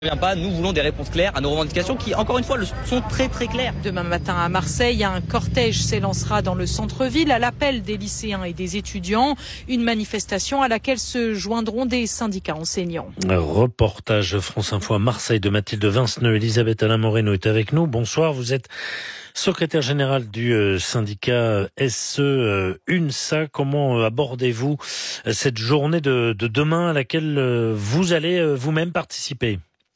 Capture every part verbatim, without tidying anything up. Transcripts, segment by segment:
Pas, nous voulons des réponses claires à nos revendications qui, encore une fois, le sont très très claires. Demain matin à Marseille, un cortège s'élancera dans le centre-ville à l'appel des lycéens et des étudiants. Une manifestation à laquelle se joindront des syndicats enseignants. Un reportage France Info à Marseille de Mathilde Vinceneux. Elisabeth Alain Moreno est avec nous. Bonsoir, vous êtes secrétaire général du euh, syndicat S E euh, UNSA. Comment euh, abordez-vous euh, cette journée de, de demain à laquelle euh, vous allez euh, vous-même participer ?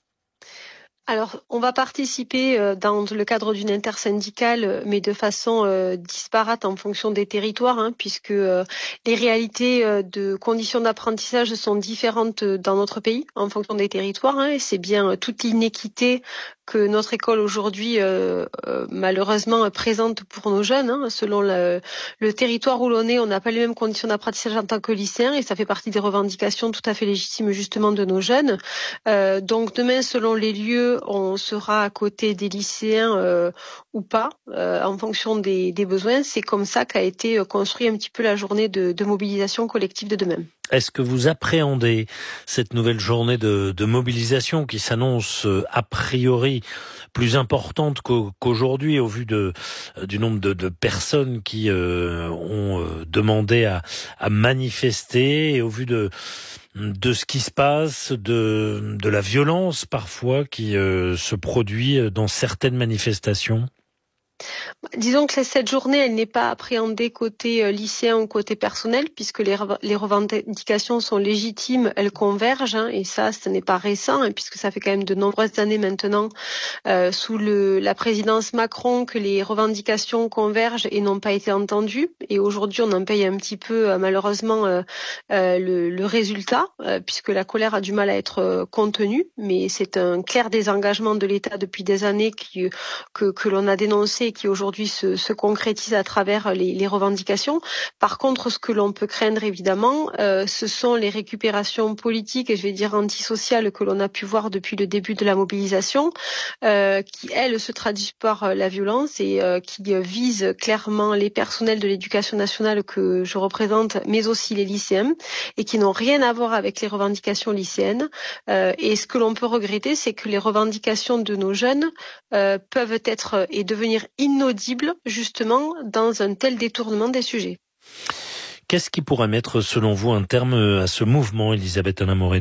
Alors, on va participer dans le cadre d'une intersyndicale, mais de façon disparate en fonction des territoires, hein, puisque les réalités de conditions d'apprentissage sont différentes dans notre pays en fonction des territoires, hein, et c'est bien toute l'inéquité que notre école aujourd'hui euh, euh, malheureusement présente pour nos jeunes. Hein. Selon le, le territoire où l'on est, on n'a pas les mêmes conditions d'apprentissage en tant que lycéen, et ça fait partie des revendications tout à fait légitimes justement de nos jeunes. Euh, donc demain, selon les lieux, on sera à côté des lycéens euh, ou pas, euh, en fonction des, des besoins. C'est comme ça qu'a été construit un petit peu la journée de, de mobilisation collective de demain. Est-ce que vous appréhendez cette nouvelle journée de, de mobilisation qui s'annonce a priori plus importante qu'aujourd'hui au vu de, du nombre de, de personnes qui euh, ont demandé à, à manifester et au vu de, de ce qui se passe, de, de la violence parfois qui euh, se produit dans certaines manifestations ? Disons que cette journée, elle n'est pas appréhendée côté lycéen ou côté personnel, puisque les, les revendications sont légitimes, elles convergent, hein, et ça, ce n'est pas récent, hein, puisque ça fait quand même de nombreuses années maintenant, euh, sous le, la présidence Macron, que les revendications convergent et n'ont pas été entendues. Et aujourd'hui, on en paye un petit peu, euh, malheureusement, euh, euh, le, le résultat, euh, puisque la colère a du mal à être euh, contenue. Mais c'est un clair désengagement de l'État depuis des années qui, que, que l'on a dénoncé et qui aujourd'hui se, se concrétise à travers les, les revendications. Par contre, ce que l'on peut craindre évidemment, euh, ce sont les récupérations politiques et je vais dire antisociales que l'on a pu voir depuis le début de la mobilisation, euh, qui elles se traduisent par la violence et euh, qui visent clairement les personnels de l'éducation nationale que je représente, mais aussi les lycéens, et qui n'ont rien à voir avec les revendications lycéennes. Euh, et ce que l'on peut regretter, c'est que les revendications de nos jeunes euh, peuvent être et devenir inaudibles justement dans un tel détournement des sujets. Qu'est-ce qui pourrait mettre selon vous un terme à ce mouvement, Elisabeth Alain Moreno ?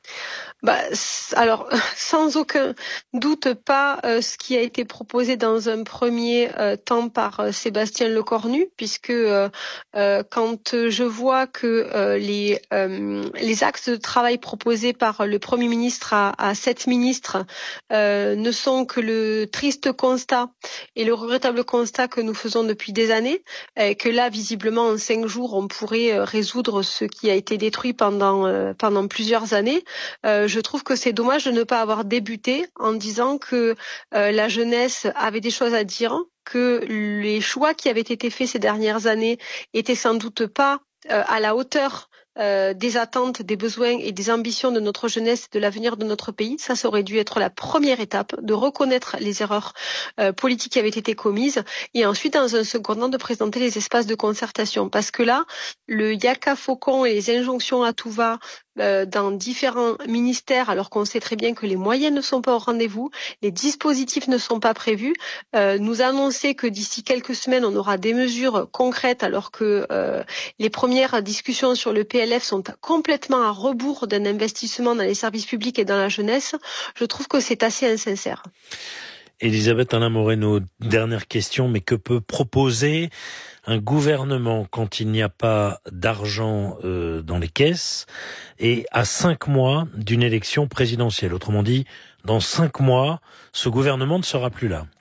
Bah, alors, sans aucun doute pas euh, ce qui a été proposé dans un premier euh, temps par euh, Sébastien Lecornu, puisque euh, euh, quand je vois que euh, les euh, les axes de travail proposés par le Premier ministre à, à sept ministres euh, ne sont que le triste constat et le regrettable constat que nous faisons depuis des années, et que là, visiblement, en cinq jours, on pourrait euh, résoudre ce qui a été détruit pendant euh, pendant plusieurs années. Euh, Je trouve que c'est dommage de ne pas avoir débuté en disant que euh, la jeunesse avait des choses à dire, que les choix qui avaient été faits ces dernières années étaient sans doute pas euh, à la hauteur Euh, des attentes, des besoins et des ambitions de notre jeunesse et de l'avenir de notre pays. Ça, ça aurait dû être la première étape, de reconnaître les erreurs euh, politiques qui avaient été commises et ensuite, dans un second temps, de présenter les espaces de concertation. Parce que là, le yaka faucon et les injonctions à tout va euh, dans différents ministères, alors qu'on sait très bien que les moyens ne sont pas au rendez-vous, les dispositifs ne sont pas prévus, euh, nous annoncer que d'ici quelques semaines, on aura des mesures concrètes alors que euh, les premières discussions sur le P L F sont complètement à rebours d'un investissement dans les services publics et dans la jeunesse, je trouve que c'est assez insincère. Elisabeth Alain Moreno, dernière question, mais que peut proposer un gouvernement quand il n'y a pas d'argent euh, dans les caisses et à cinq mois d'une élection présidentielle ? Autrement dit, dans cinq mois, ce gouvernement ne sera plus là.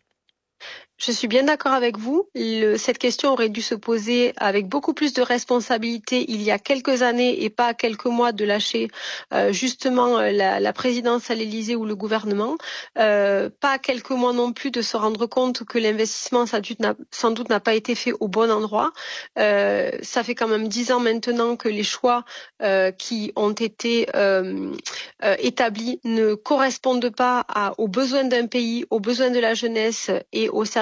Je suis bien d'accord avec vous. Le, cette question aurait dû se poser avec beaucoup plus de responsabilité il y a quelques années et pas à quelques mois de lâcher euh, justement la, la présidence à l'Élysée ou le gouvernement. Euh, pas à quelques mois non plus de se rendre compte que l'investissement sans doute n'a, sans doute n'a pas été fait au bon endroit. Euh, ça fait quand même dix ans maintenant que les choix euh, qui ont été euh, euh, établis ne correspondent pas à, aux besoins d'un pays, aux besoins de la jeunesse et aux services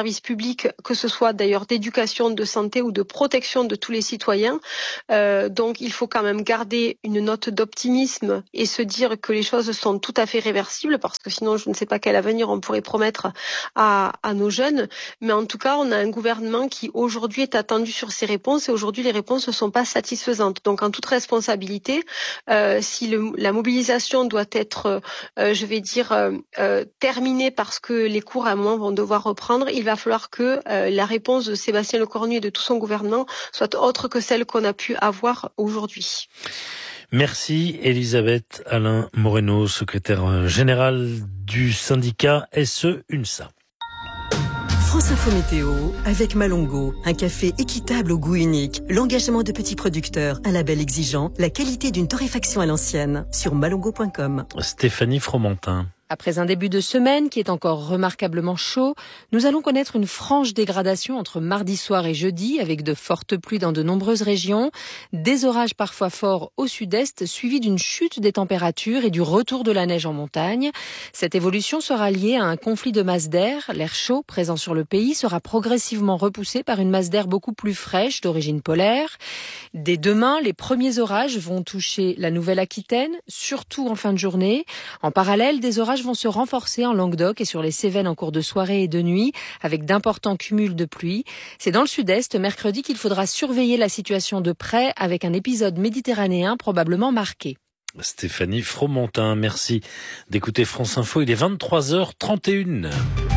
services publics, que ce soit d'ailleurs d'éducation, de santé ou de protection de tous les citoyens. Euh, donc il faut quand même garder une note d'optimisme et se dire que les choses sont tout à fait réversibles, parce que sinon je ne sais pas quel avenir on pourrait promettre à, à nos jeunes. Mais en tout cas, on a un gouvernement qui aujourd'hui est attendu sur ces réponses, et aujourd'hui les réponses ne sont pas satisfaisantes. Donc en toute responsabilité, euh, si le, la mobilisation doit être, euh, je vais dire, euh, euh, terminée parce que les cours à un moment vont devoir reprendre, il va falloir que euh, la réponse de Sébastien Lecornu et de tout son gouvernement soit autre que celle qu'on a pu avoir aujourd'hui. Merci Elisabeth Alain Moreno, secrétaire général du syndicat S E UNSA. France Info Météo avec Malongo, un café équitable au goût unique, l'engagement de petits producteurs, un label exigeant, la qualité d'une torréfaction à l'ancienne, sur malongo point com. Stéphanie Fromentin. Après un début de semaine qui est encore remarquablement chaud, nous allons connaître une franche dégradation entre mardi soir et jeudi, avec de fortes pluies dans de nombreuses régions, des orages parfois forts au sud-est, suivis d'une chute des températures et du retour de la neige en montagne. Cette évolution sera liée à un conflit de masse d'air. L'air chaud présent sur le pays sera progressivement repoussé par une masse d'air beaucoup plus fraîche d'origine polaire. Dès demain, les premiers orages vont toucher la Nouvelle-Aquitaine, surtout en fin de journée. En parallèle, des orages vont se renforcer en Languedoc et sur les Cévennes en cours de soirée et de nuit, avec d'importants cumuls de pluie. C'est dans le sud-est, mercredi, qu'il faudra surveiller la situation de près, avec un épisode méditerranéen probablement marqué. Stéphanie Fromentin, merci d'écouter France Info. Il est vingt-trois heures trente et une.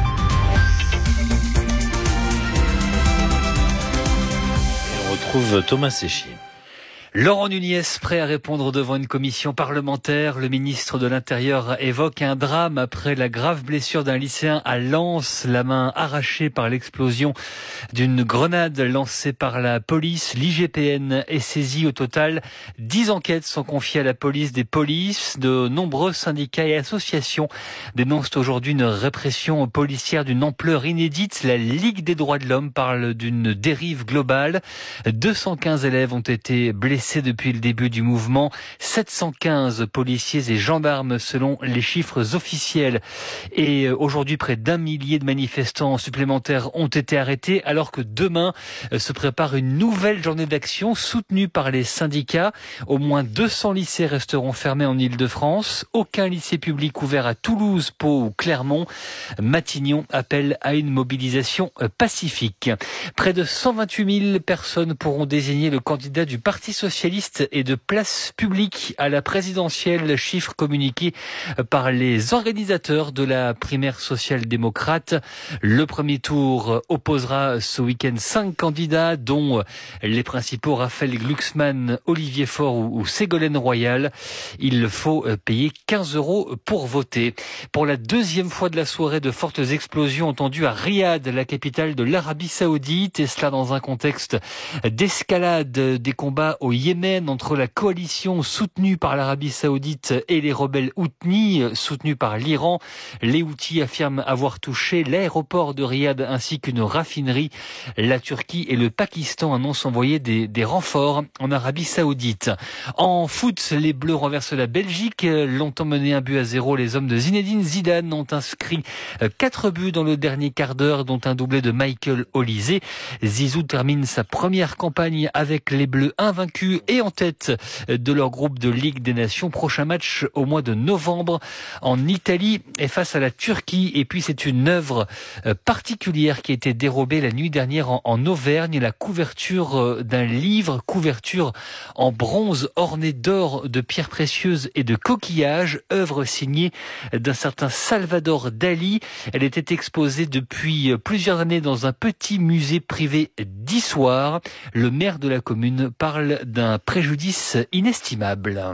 Et on retrouve Thomas Séchier. Laurent Nunez, prêt à répondre devant une commission parlementaire. Le ministre de l'Intérieur évoque un drame après la grave blessure d'un lycéen à Lens, la main arrachée par l'explosion d'une grenade lancée par la police. L'I G P N est saisi. Au total, dix enquêtes sont confiées à la police des polices. De nombreux syndicats et associations dénoncent aujourd'hui une répression policière d'une ampleur inédite. La Ligue des droits de l'homme parle d'une dérive globale. deux cent quinze élèves ont été blessés depuis le début du mouvement, sept cent quinze policiers et gendarmes selon les chiffres officiels. Et aujourd'hui, près d'un millier de manifestants supplémentaires ont été arrêtés, alors que demain se prépare une nouvelle journée d'action soutenue par les syndicats. Au moins deux cents lycées resteront fermés en Île-de-France. Aucun lycée public ouvert à Toulouse, Pau ou Clermont. Matignon appelle à une mobilisation pacifique. Près de cent vingt-huit mille personnes pourront désigner le candidat du Parti socialiste et de place publique à la présidentielle, chiffre communiqué par les organisateurs de la primaire social-démocrate. Le premier tour opposera ce week-end cinq candidats, dont les principaux Raphaël Glucksmann, Olivier Faure ou Ségolène Royal. Il faut payer quinze euros pour voter. Pour la deuxième fois de la soirée, de fortes explosions entendues à Riyad, la capitale de l'Arabie Saoudite, et cela dans un contexte d'escalade des combats au Yémen entre la coalition soutenue par l'Arabie Saoudite et les rebelles Houthis soutenus par l'Iran. Les Houthis affirment avoir touché l'aéroport de Riyad ainsi qu'une raffinerie. La Turquie et le Pakistan annoncent envoyer des, des renforts en Arabie Saoudite. En foot, les Bleus renversent la Belgique. Longtemps mené un but à zéro, les hommes de Zinedine Zidane ont inscrit quatre buts dans le dernier quart d'heure, dont un doublé de Michael Olise. Zizou termine sa première campagne avec les Bleus invaincus et en tête de leur groupe de Ligue des Nations. Prochain match au mois de novembre en Italie et face à la Turquie. Et puis c'est une œuvre particulière qui a été dérobée la nuit dernière en, en Auvergne. La couverture d'un livre, couverture en bronze ornée d'or, de pierres précieuses et de coquillages, œuvre signée d'un certain Salvador Dali. Elle était exposée depuis plusieurs années dans un petit musée privé d'Issoire. Le maire de la commune parle d'un préjudice inestimable.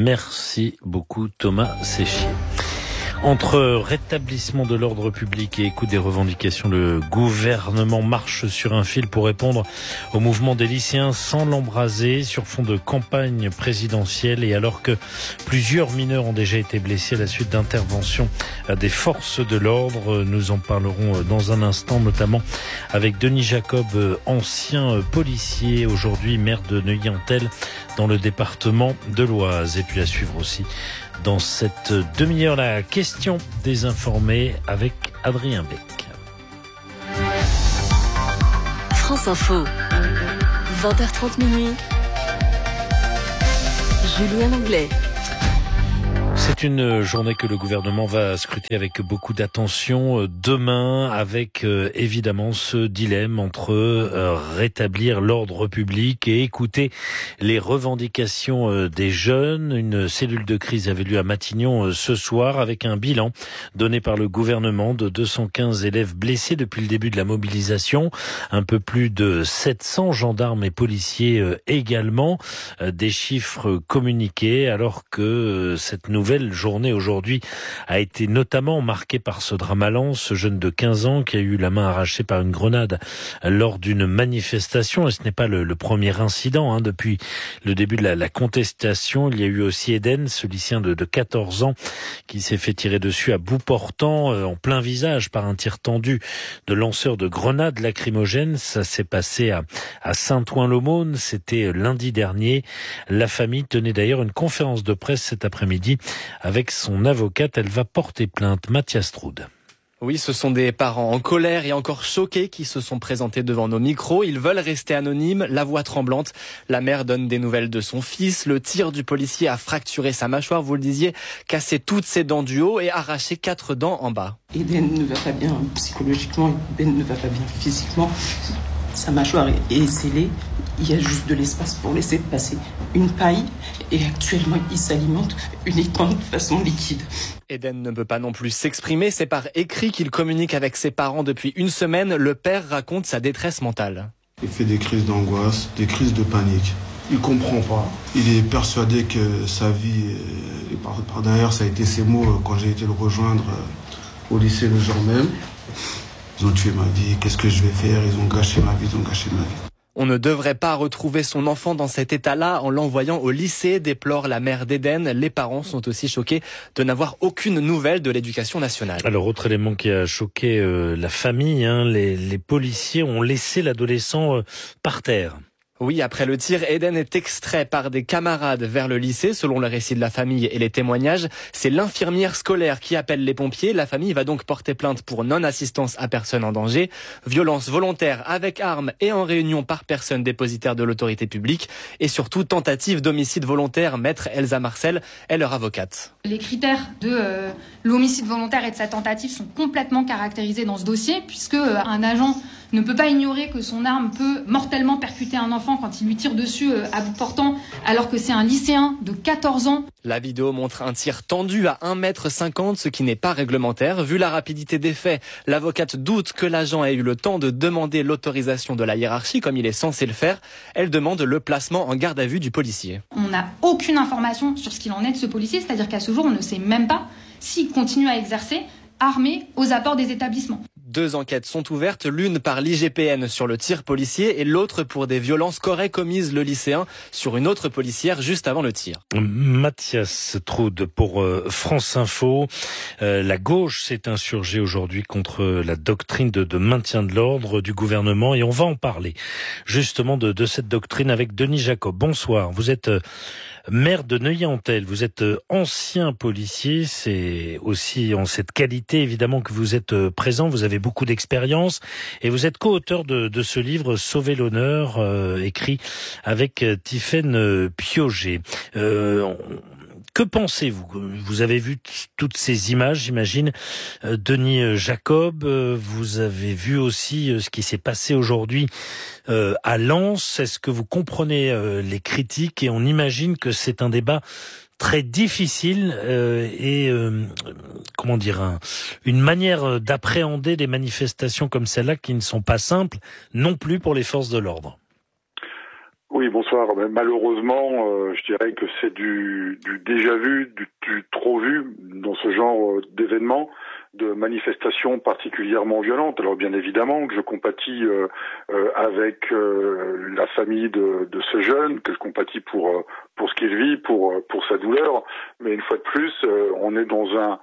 Merci beaucoup Thomas Séchier. Entre rétablissement de l'ordre public et écoute des revendications, le gouvernement marche sur un fil pour répondre au mouvement des lycéens sans l'embraser, sur fond de campagne présidentielle, et alors que plusieurs mineurs ont déjà été blessés à la suite d'interventions des forces de l'ordre. Nous en parlerons dans un instant, notamment avec Denis Jacob, ancien policier, aujourd'hui maire de Neuilly-en-Thelle dans le département de l'Oise. Et puis à suivre aussi dans cette demi-heure, la question des informés avec Adrien Beck. France Info. vingt heures trente minuit. Julien Anglais. C'est une journée que le gouvernement va scruter avec beaucoup d'attention demain, avec euh, évidemment ce dilemme entre euh, rétablir l'ordre public et écouter les revendications euh, des jeunes. Une cellule de crise avait lieu à Matignon euh, ce soir, avec un bilan donné par le gouvernement de deux cent quinze élèves blessés depuis le début de la mobilisation, un peu plus de sept cents gendarmes et policiers euh, également, euh, des chiffres communiqués, alors que euh, cette nouvelle Nouvelle journée aujourd'hui a été notamment marquée par ce drame à Lens, ce jeune de quinze ans qui a eu la main arrachée par une grenade lors d'une manifestation. Et ce n'est pas le, le premier incident. Hein. Depuis le début de la, la contestation, il y a eu aussi Eden, ce lycéen de, de quatorze ans qui s'est fait tirer dessus à bout portant, euh, en plein visage, par un tir tendu de lanceurs de grenades lacrymogènes. Ça s'est passé à, à Saint-Ouen-l'Aumône. C'était lundi dernier. La famille tenait d'ailleurs une conférence de presse cet après-midi avec son avocate. Elle va porter plainte. Mathias Troud. Oui, ce sont des parents en colère et encore choqués qui se sont présentés devant nos micros. Ils veulent rester anonymes, la voix tremblante. La mère donne des nouvelles de son fils. Le tir du policier a fracturé sa mâchoire, vous le disiez, cassé toutes ses dents du haut et arraché quatre dents en bas. Eden ne va pas bien psychologiquement, Eden ne va pas bien physiquement. Sa mâchoire est scellée. Il y a juste de l'espace pour laisser passer une paille et actuellement il s'alimente uniquement de façon liquide. Eden ne peut pas non plus s'exprimer, c'est par écrit qu'il communique avec ses parents depuis une semaine. Le père raconte sa détresse mentale. Il fait des crises d'angoisse, des crises de panique. Il comprend pas. Il est persuadé que sa vie, et par, par derrière ça a été ses mots quand j'ai été le rejoindre au lycée le jour même. Ils ont tué ma vie, qu'est-ce que je vais faire? Ils ont gâché ma vie, ils ont gâché ma vie. On ne devrait pas retrouver son enfant dans cet état-là en l'envoyant au lycée, déplore la mère d'Eden. Les parents sont aussi choqués de n'avoir aucune nouvelle de l'éducation nationale. Alors, autre élément qui a choqué euh, la famille, hein, les, les policiers ont laissé l'adolescent euh, par terre. Oui, après le tir, Eden est extrait par des camarades vers le lycée, selon le récit de la famille et les témoignages. C'est l'infirmière scolaire qui appelle les pompiers. La famille va donc porter plainte pour non-assistance à personne en danger, violence volontaire avec arme et en réunion par personne dépositaire de l'autorité publique, et surtout tentative d'homicide volontaire. Maître Elsa Marcel est leur avocate. Les critères de euh, l'homicide volontaire et de sa tentative sont complètement caractérisés dans ce dossier, puisque euh, un agent ne peut pas ignorer que son arme peut mortellement percuter un enfant quand il lui tire dessus euh, à bout portant, alors que c'est un lycéen de quatorze ans. La vidéo montre un tir tendu à un mètre cinquante, ce qui n'est pas réglementaire. Vu la rapidité des faits, l'avocate doute que l'agent ait eu le temps de demander l'autorisation de la hiérarchie, comme il est censé le faire. Elle demande le placement en garde à vue du policier. On n'a aucune information sur ce qu'il en est de ce policier, c'est-à-dire qu'à ce jour, on ne sait même pas s'il continue à exercer armé aux abords des établissements. Deux enquêtes sont ouvertes, l'une par l'I G P N sur le tir policier et l'autre pour des violences qu'aurait commises le lycéen sur une autre policière juste avant le tir. Mathias Troud pour euh, France Info. Euh, la gauche s'est insurgée aujourd'hui contre la doctrine de, de maintien de l'ordre du gouvernement et on va en parler justement de, de cette doctrine avec Denis Jacob. Bonsoir, vous êtes... Euh, maire de Neuilly-en-Thelle, vous êtes ancien policier, c'est aussi en cette qualité évidemment que vous êtes présent, vous avez beaucoup d'expérience et vous êtes co-auteur de, de ce livre Sauver l'honneur, euh, écrit avec Tiffaine Piauget. Euh, Que pensez-vous? Vous avez vu t- toutes ces images, j'imagine. Euh, Denis Jacob, euh, vous avez vu aussi euh, ce qui s'est passé aujourd'hui euh, à Lens. Est-ce que vous comprenez euh, les critiques? Et on imagine que c'est un débat très difficile euh, et euh, comment dire un, une manière d'appréhender des manifestations comme celle-là qui ne sont pas simples non plus pour les forces de l'ordre. Oui, bonsoir. Malheureusement, euh, je dirais que c'est du, du déjà vu, du, du trop vu dans ce genre d'événements, de manifestations particulièrement violentes. Alors bien évidemment que je compatis euh, euh, avec euh, la famille de, de ce jeune, que je compatis pour euh, pour ce qu'il vit, pour pour sa douleur. Mais une fois de plus, euh, on est dans un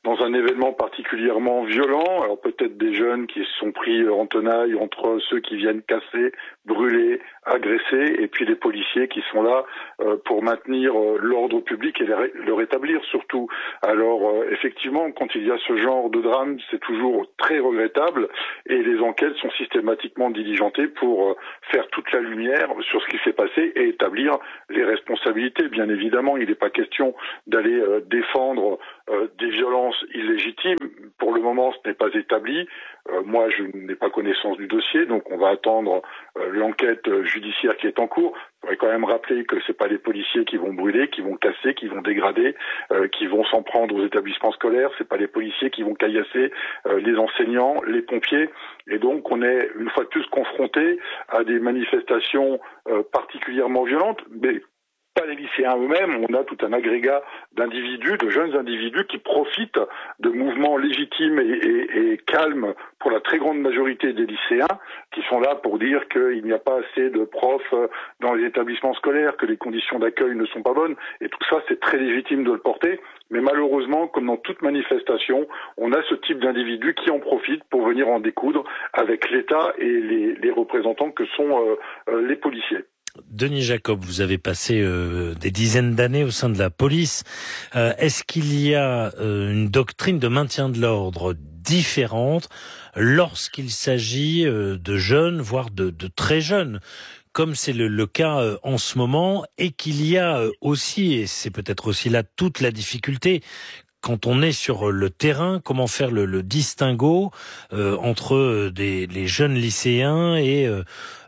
dans un événement particulièrement violent. Alors peut-être des jeunes qui se sont pris en tenaille entre ceux qui viennent casser, brûler, agresser, et puis les policiers qui sont là euh, pour maintenir euh, l'ordre public et le, ré- le rétablir surtout. Alors euh, effectivement, quand il y a ce genre de drame, c'est toujours très regrettable, et les enquêtes sont systématiquement diligentées pour euh, faire toute la lumière sur ce qui s'est passé et établir les responsabilités. Bien évidemment, il n'est pas question d'aller euh, défendre euh, des violences illégitimes. Pour le moment, ce n'est pas établi. Euh, moi, je n'ai pas connaissance du dossier, donc on va attendre euh, l'enquête judiciaire qui est en cours. Je voudrais quand même rappeler que c'est pas les policiers qui vont brûler, qui vont casser, qui vont dégrader, euh, qui vont s'en prendre aux établissements scolaires. C'est pas les policiers qui vont caillasser euh, les enseignants, les pompiers. Et donc, on est une fois de plus confronté à des manifestations euh, particulièrement violentes, mais pas les lycéens eux-mêmes. On a tout un agrégat d'individus, de jeunes individus qui profitent de mouvements légitimes et, et, et calmes pour la très grande majorité des lycéens, qui sont là pour dire qu'il n'y a pas assez de profs dans les établissements scolaires, que les conditions d'accueil ne sont pas bonnes. Et tout ça, c'est très légitime de le porter. Mais malheureusement, comme dans toute manifestation, on a ce type d'individus qui en profitent pour venir en découdre avec l'État et les, les représentants que sont euh, euh, les policiers. Denis Jacob, vous avez passé euh, des dizaines d'années au sein de la police. Euh, est-ce qu'il y a euh, une doctrine de maintien de l'ordre différente lorsqu'il s'agit euh, de jeunes, voire de, de très jeunes, comme c'est le, le cas euh, en ce moment, et qu'il y a euh, aussi, et c'est peut-être aussi là toute la difficulté, quand on est sur le terrain, comment faire le, le distinguo euh, entre des, les jeunes lycéens et, euh,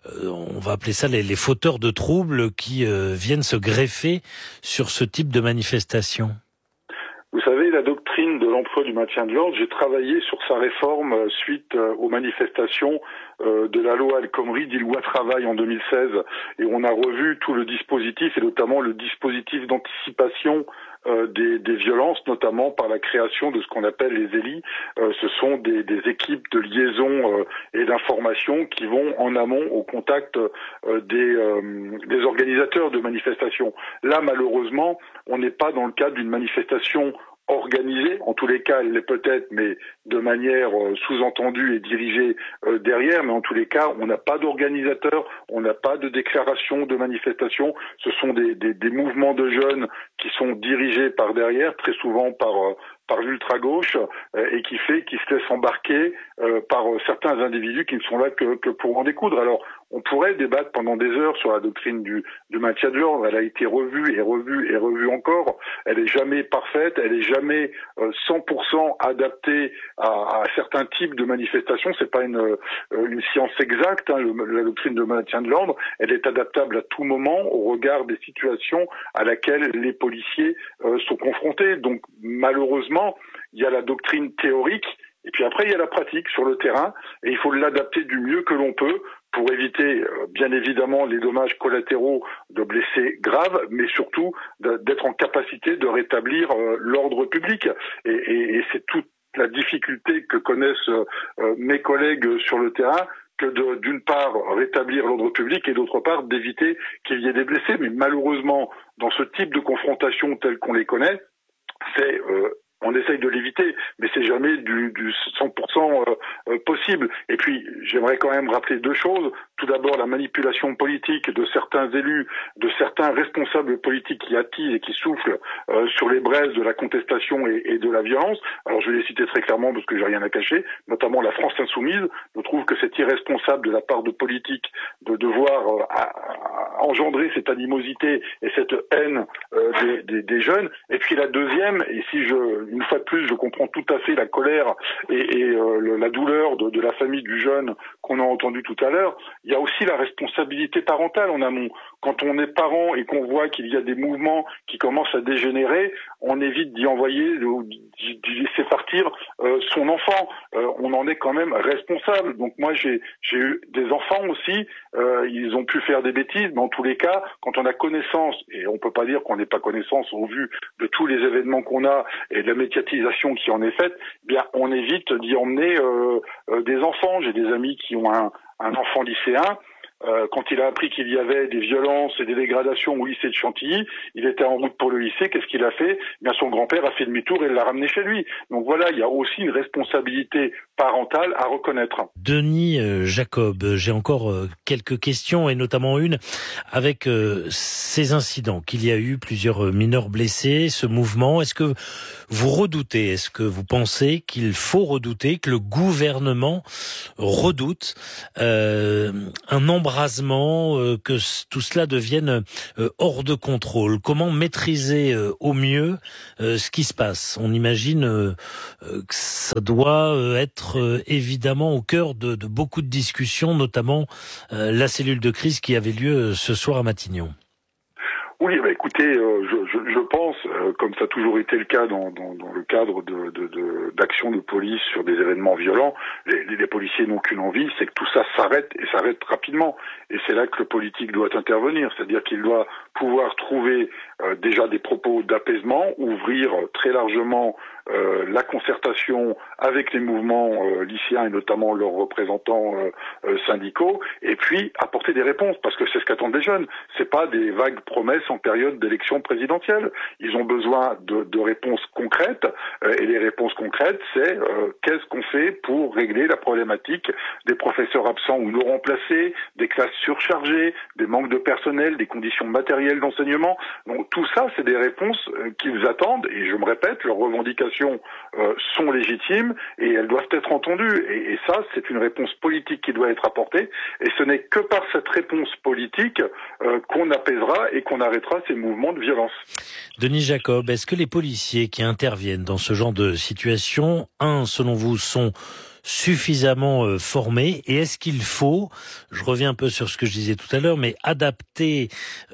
on va appeler ça les, les fauteurs de troubles qui euh, viennent se greffer sur ce type de manifestation? Vous savez, la doctrine de l'emploi du maintien de l'ordre, j'ai travaillé sur sa réforme suite aux manifestations de la loi El Khomri, dit loi travail en deux mille seize, et on a revu tout le dispositif, et notamment le dispositif d'anticipation Euh, des, des violences, notamment par la création de ce qu'on appelle les élis. Euh, ce sont des, des équipes de liaison euh, et d'information qui vont en amont au contact euh, des, euh, des organisateurs de manifestations. Là, malheureusement, on n'est pas dans le cadre d'une manifestation organisée, en tous les cas elle l'est peut-être, mais de manière euh, sous-entendue et dirigée euh, derrière, mais en tous les cas on n'a pas d'organisateur, on n'a pas de déclaration de manifestation, ce sont des, des, des mouvements de jeunes qui sont dirigés par derrière, très souvent par euh, par l'ultra-gauche, euh, et qui fait qu'ils se laissent embarquer euh, par euh, certains individus qui ne sont là que, que pour en découdre. Alors, on pourrait débattre pendant des heures sur la doctrine du, du maintien de l'ordre. Elle a été revue et revue et revue encore. Elle est jamais parfaite, elle est jamais euh, cent pour cent adaptée à, à certains types de manifestations. C'est pas une, euh, une science exacte, hein, le, la doctrine de maintien de l'ordre. Elle est adaptable à tout moment au regard des situations à laquelle les policiers euh, sont confrontés. Donc, malheureusement, il y a la doctrine théorique, et puis après il y a la pratique sur le terrain, et il faut l'adapter du mieux que l'on peut pour éviter euh, bien évidemment les dommages collatéraux de blessés graves, mais surtout d'être en capacité de rétablir euh, l'ordre public. Et, et, et c'est toute la difficulté que connaissent euh, mes collègues sur le terrain, que de, d'une part rétablir l'ordre public et d'autre part d'éviter qu'il y ait des blessés. Mais malheureusement, dans ce type de confrontation telle qu'on les connaît, c'est euh, on essaye de l'éviter, mais c'est jamais du, du cent pour cent euh, euh, possible. Et puis, j'aimerais quand même rappeler deux choses. Tout d'abord, la manipulation politique de certains élus, de certains responsables politiques qui attisent et qui soufflent euh, sur les braises de la contestation et, et de la violence. Alors, je vais les citer très clairement parce que j'ai rien à cacher. Notamment la France Insoumise. Je trouve que c'est irresponsable de la part de politiques de devoir euh, à, à engendrer cette animosité et cette haine euh, des, des, des jeunes. Et puis la deuxième, et si je une fois de plus, je comprends tout à fait la colère et, et euh, le, la douleur de, de la famille du jeune qu'on a entendu tout à l'heure. Il y a aussi la responsabilité parentale en amont. Quand on est parent et qu'on voit qu'il y a des mouvements qui commencent à dégénérer, on évite d'y envoyer, d'y laisser partir euh, son enfant. Euh, on en est quand même responsable. Donc moi, j'ai, j'ai eu des enfants aussi. Euh, ils ont pu faire des bêtises, mais en tous les cas, quand on a connaissance, et on peut pas dire qu'on n'ait pas connaissance au vu de tous les événements qu'on a et de la médiatisation qui en est faite, eh bien on évite d'y emmener euh, euh, des enfants. J'ai des amis qui ont un, un enfant lycéen. euh, quand il a appris qu'il y avait des violences et des dégradations au lycée de Chantilly, il était en route pour le lycée. Qu'est-ce qu'il a fait? Bien, son grand-père a fait demi-tour et l'a ramené chez lui. Donc voilà, il y a aussi une responsabilité parentale à reconnaître. Denis euh, Jacob, j'ai encore euh, quelques questions et notamment une avec euh, ces incidents qu'il y a eu, plusieurs mineurs blessés, ce mouvement. Est-ce que vous redoutez, est-ce que vous pensez qu'il faut redouter, que le gouvernement redoute euh, un embrasement, euh, que tout cela devienne euh, hors de contrôle? Comment maîtriser euh, au mieux euh, ce qui se passe? On imagine euh, euh, que ça doit euh, être euh, évidemment au cœur de, de beaucoup de discussions, notamment euh, la cellule de crise qui avait lieu euh, ce soir à Matignon. Oui, bah écoutez, euh, je, je, je pense, euh, comme ça a toujours été le cas dans, dans, dans le cadre de, de, de, d'actions de police sur des événements violents, les, les, les policiers n'ont qu'une envie, c'est que tout ça s'arrête et s'arrête rapidement. Et c'est là que le politique doit intervenir, c'est-à-dire qu'il doit pouvoir trouver euh, déjà des propos d'apaisement, ouvrir très largement euh, la concertation avec les mouvements euh, lycéens et notamment leurs représentants euh, euh, syndicaux, et puis apporter des réponses, parce que c'est ce qu'attendent les jeunes. C'est pas des vagues promesses en période d'élection présidentielle. Ils ont besoin de, de réponses concrètes, euh, et les réponses concrètes, c'est euh, qu'est-ce qu'on fait pour régler la problématique des professeurs absents ou non remplacés, des classes surchargées, des manques de personnel, des conditions matérielles d'enseignement. Donc tout ça, c'est des réponses euh, qu'ils attendent, et je me répète, leurs revendications euh, sont légitimes et elles doivent être entendues. Et, et ça, c'est une réponse politique qui doit être apportée, et ce n'est que par cette réponse politique euh, qu'on apaisera et qu'on arrêtera ces mouvements de violence. Denis Jacob, est-ce que les policiers qui interviennent dans ce genre de situation, un, selon vous, sont suffisamment euh, formés, et est-ce qu'il faut, je reviens un peu sur ce que je disais tout à l'heure, mais adapter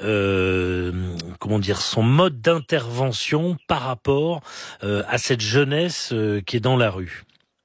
euh, comment dire, son mode d'intervention par rapport euh, à cette jeunesse euh, qui est dans la rue?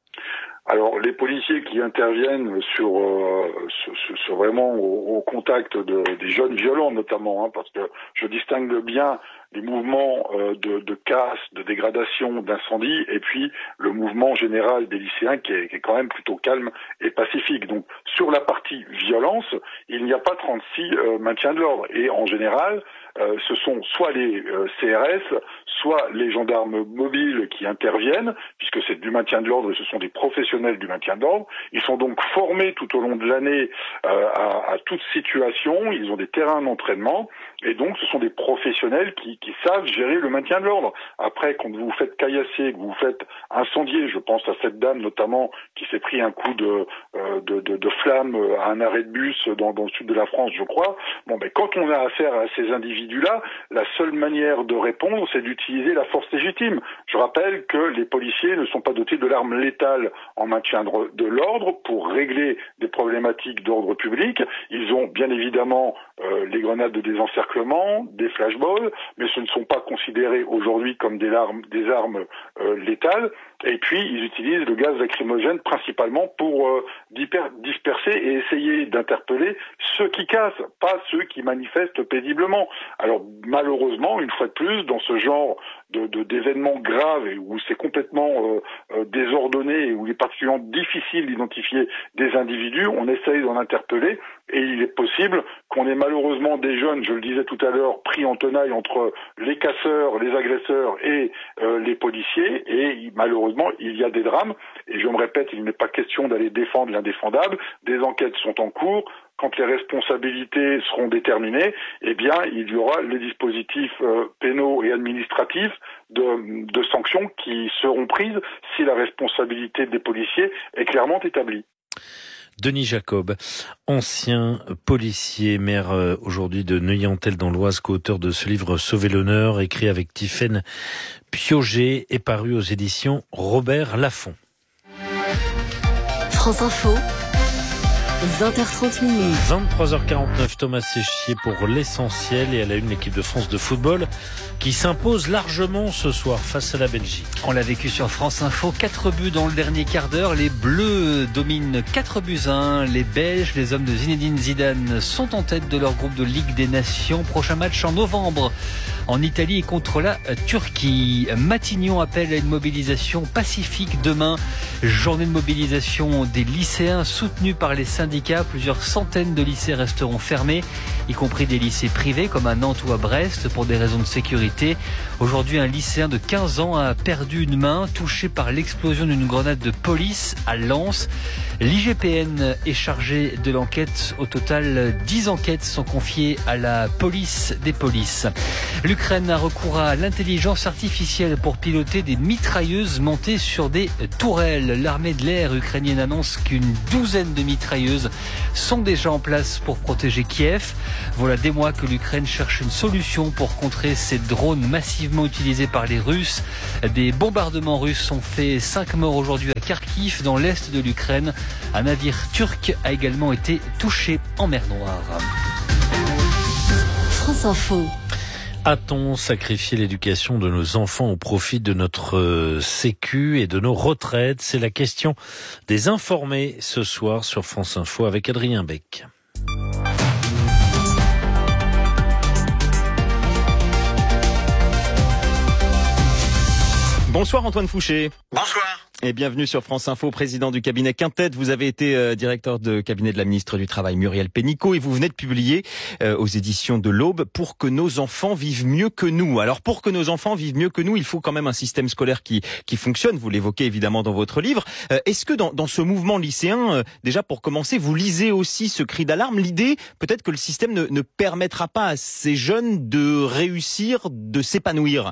Alors, les policiers qui interviennent sur, euh, sur, sur vraiment au, au contact de, des jeunes violents notamment, hein, parce que je distingue bien les mouvements euh, de, de casse, de dégradation, d'incendie, et puis le mouvement général des lycéens qui est, qui est quand même plutôt calme et pacifique. Donc, sur la partie violence, il n'y a pas trente-six euh, maintien de l'ordre. Et en général, euh, ce sont soit les euh, C R S, soit les gendarmes mobiles qui interviennent, puisque c'est du maintien de l'ordre et ce sont des professionnels du maintien de l'ordre. Ils sont donc formés tout au long de l'année euh, à, à toute situation, ils ont des terrains d'entraînement, et donc ce sont des professionnels qui, qui savent gérer le maintien de l'ordre. Après, quand vous vous faites caillasser, que vous vous faites incendier, je pense à cette dame notamment qui s'est pris un coup de, euh, de, de, de flamme à un arrêt de bus dans, dans le sud de la France, je crois. Bon, ben quand on a affaire à ces individus-là, la seule manière de répondre, c'est d'utiliser la force légitime. Je rappelle que les policiers ne sont pas dotés de l'arme létale en maintien de l'ordre pour régler des problématiques d'ordre public. Ils ont bien évidemment euh, les grenades de désencerclement, des flashballs, mais ce ne sont pas considérés aujourd'hui comme des armes, des armes euh, létales. Et puis, ils utilisent le gaz lacrymogène principalement pour euh, disperser et essayer d'interpeller ceux qui cassent, pas ceux qui manifestent paisiblement. Alors, malheureusement, une fois de plus, dans ce genre de, de d'événements graves et où c'est complètement euh, euh, désordonné et où il est particulièrement difficile d'identifier des individus, on essaye d'en interpeller, et il est possible qu'on ait malheureusement des jeunes, je le disais tout à l'heure, pris en tenaille entre les casseurs, les agresseurs et euh, les policiers, et malheureusement il y a des drames, et je me répète, il n'est pas question d'aller défendre l'indéfendable, des enquêtes sont en cours. Quand les responsabilités seront déterminées, eh bien, il y aura les dispositifs euh, pénaux et administratifs de, de sanctions qui seront prises si la responsabilité des policiers est clairement établie. Denis Jacob, ancien policier, maire euh, aujourd'hui de Neuilly-en-Thelle dans l'Oise, co-auteur de ce livre Sauver l'honneur, écrit avec Tiffaine Piauget et paru aux éditions Robert Laffont. France Info. vingt heures trente minutes. vingt-trois heures quarante-neuf, Thomas Séchier pour l'essentiel, et à la une, l'équipe de France de football qui s'impose largement ce soir face à la Belgique. On l'a vécu sur France Info, quatre buts dans le dernier quart d'heure. Les Bleus dominent quatre buts à un. Les Belges, les hommes de Zinedine Zidane, sont en tête de leur groupe de Ligue des Nations. Prochain match en novembre en Italie et contre la Turquie. Matignon appelle à une mobilisation pacifique demain. Journée de mobilisation des lycéens soutenue par les syndicats. Plusieurs centaines de lycées resteront fermés, y compris des lycées privés comme à Nantes ou à Brest pour des raisons de sécurité. Aujourd'hui, un lycéen de quinze ans a perdu une main touché par l'explosion d'une grenade de police à Lens. L'I G P N est chargé de l'enquête. Au total, dix enquêtes sont confiées à la police des polices. L'Ukraine a recours à l'intelligence artificielle pour piloter des mitrailleuses montées sur des tourelles. L'armée de l'air ukrainienne annonce qu'une douzaine de mitrailleuses sont déjà en place pour protéger Kiev. Voilà des mois que l'Ukraine cherche une solution pour contrer ces drones massivement utilisés par les Russes. Des bombardements russes ont fait cinq morts aujourd'hui à Kharkiv, dans l'est de l'Ukraine. Un navire turc a également été touché en mer Noire. France Info. A-t-on sacrifié l'éducation de nos enfants au profit de notre sécu et de nos retraites? C'est la question des informés ce soir sur France Info avec Adrien Beck. Bonsoir Antoine Fouché. Bonsoir. Et bienvenue sur France Info, président du cabinet Quintet. Vous avez été euh, directeur de cabinet de la ministre du Travail Muriel Pénicaud et vous venez de publier euh, aux éditions de l'Aube « Pour que nos enfants vivent mieux que nous ». Alors pour que nos enfants vivent mieux que nous, il faut quand même un système scolaire qui qui fonctionne. Vous l'évoquez évidemment dans votre livre. Euh, est-ce que dans, dans ce mouvement lycéen, euh, déjà pour commencer, vous lisez aussi ce cri d'alarme? L'idée, peut-être que le système ne, ne permettra pas à ces jeunes de réussir, de s'épanouir.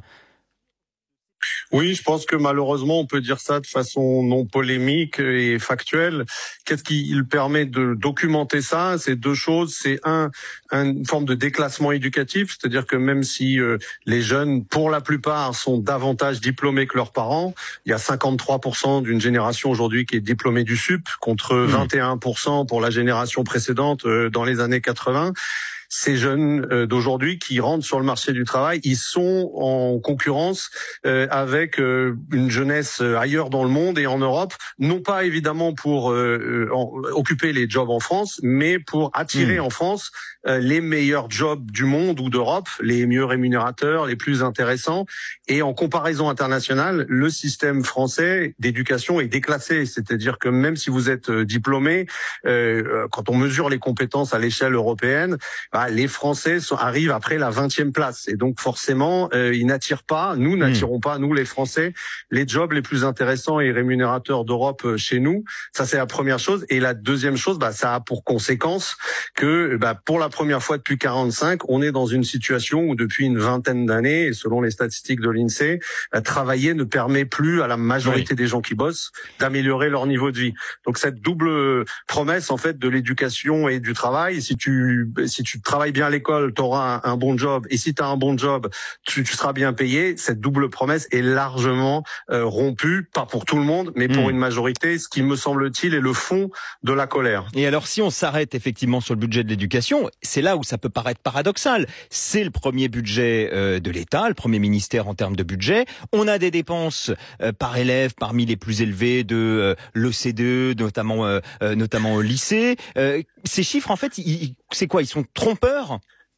Oui, je pense que malheureusement, on peut dire ça de façon non polémique et factuelle. Qu'est-ce qui permet de documenter ça? C'est deux choses. C'est un, une forme de déclassement éducatif, c'est-à-dire que même si euh, les jeunes, pour la plupart, sont davantage diplômés que leurs parents, il y a cinquante-trois pour cent d'une génération aujourd'hui qui est diplômée du S U P, contre mmh. vingt et un pour cent pour la génération précédente euh, dans les années quatre-vingts. Ces jeunes euh, d'aujourd'hui qui rentrent sur le marché du travail, ils sont en concurrence euh, avec euh, une jeunesse ailleurs dans le monde et en Europe, non pas évidemment pour euh, en, occuper les jobs en France, mais pour attirer mmh. en France euh, les meilleurs jobs du monde ou d'Europe, les mieux rémunérateurs, les plus intéressants. Et en comparaison internationale, le système français d'éducation est déclassé, c'est-à-dire que même si vous êtes diplômé, euh, quand on mesure les compétences à l'échelle européenne, bah, les Français sont, arrivent après la vingtième place. Et donc forcément, euh, ils n'attirent pas, nous n'attirons mmh. pas, nous les Français, les jobs les plus intéressants et rémunérateurs d'Europe chez nous. Ça, c'est la première chose. Et la deuxième chose, bah, ça a pour conséquence que bah, pour la première fois depuis quarante-cinq, on est dans une situation où depuis une vingtaine d'années, et selon les statistiques de l'INSEE, bah, travailler ne permet plus à la majorité oui. des gens qui bossent d'améliorer leur niveau de vie. Donc cette double promesse en fait de l'éducation et du travail, si tu si tu travailles bien à l'école, tu auras un, un bon job, et si tu as un bon job, tu, tu seras bien payé. Cette double promesse est largement euh, rompue, pas pour tout le monde, mais pour mmh. une majorité, ce qui me semble-t-il est le fond de la colère. Et alors si on s'arrête effectivement sur le budget de l'éducation, c'est là où ça peut paraître paradoxal. C'est le premier budget euh, de l'État, le premier ministère en termes de budget. On a des dépenses euh, par élève parmi les plus élevées de euh, l'O C D E, notamment euh, euh, notamment au lycée. Euh, ces chiffres, en fait, ils, c'est quoi? Ils sont trompeurs?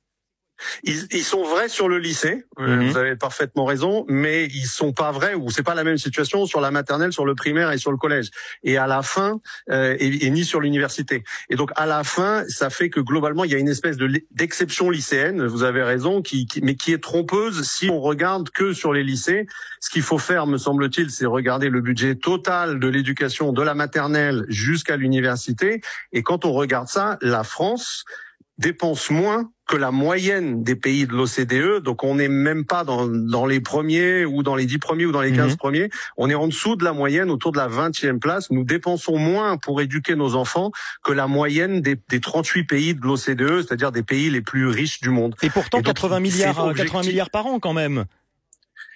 Ils, ils sont vrais sur le lycée, mmh. vous avez parfaitement raison, mais ils sont pas vrais, ou c'est pas la même situation sur la maternelle, sur le primaire et sur le collège. Et à la fin, euh, et, et ni sur l'université. Et donc à la fin, ça fait que globalement, il y a une espèce de d'exception lycéenne, vous avez raison, qui, qui, mais qui est trompeuse si on regarde que sur les lycées. Ce qu'il faut faire, me semble-t-il, c'est regarder le budget total de l'éducation de la maternelle jusqu'à l'université. Et quand on regarde ça, la France dépense moins que la moyenne des pays de l'O C D E, donc on n'est même pas dans, dans les premiers ou dans les dix premiers ou dans les quinze mmh. premiers, on est en dessous de la moyenne, autour de la vingtième place. Nous dépensons moins pour éduquer nos enfants que la moyenne des, des trente-huit pays de l'O C D E, c'est-à-dire des pays les plus riches du monde. Et pourtant, Et donc, quatre-vingts milliards, quatre-vingts milliards par an quand même.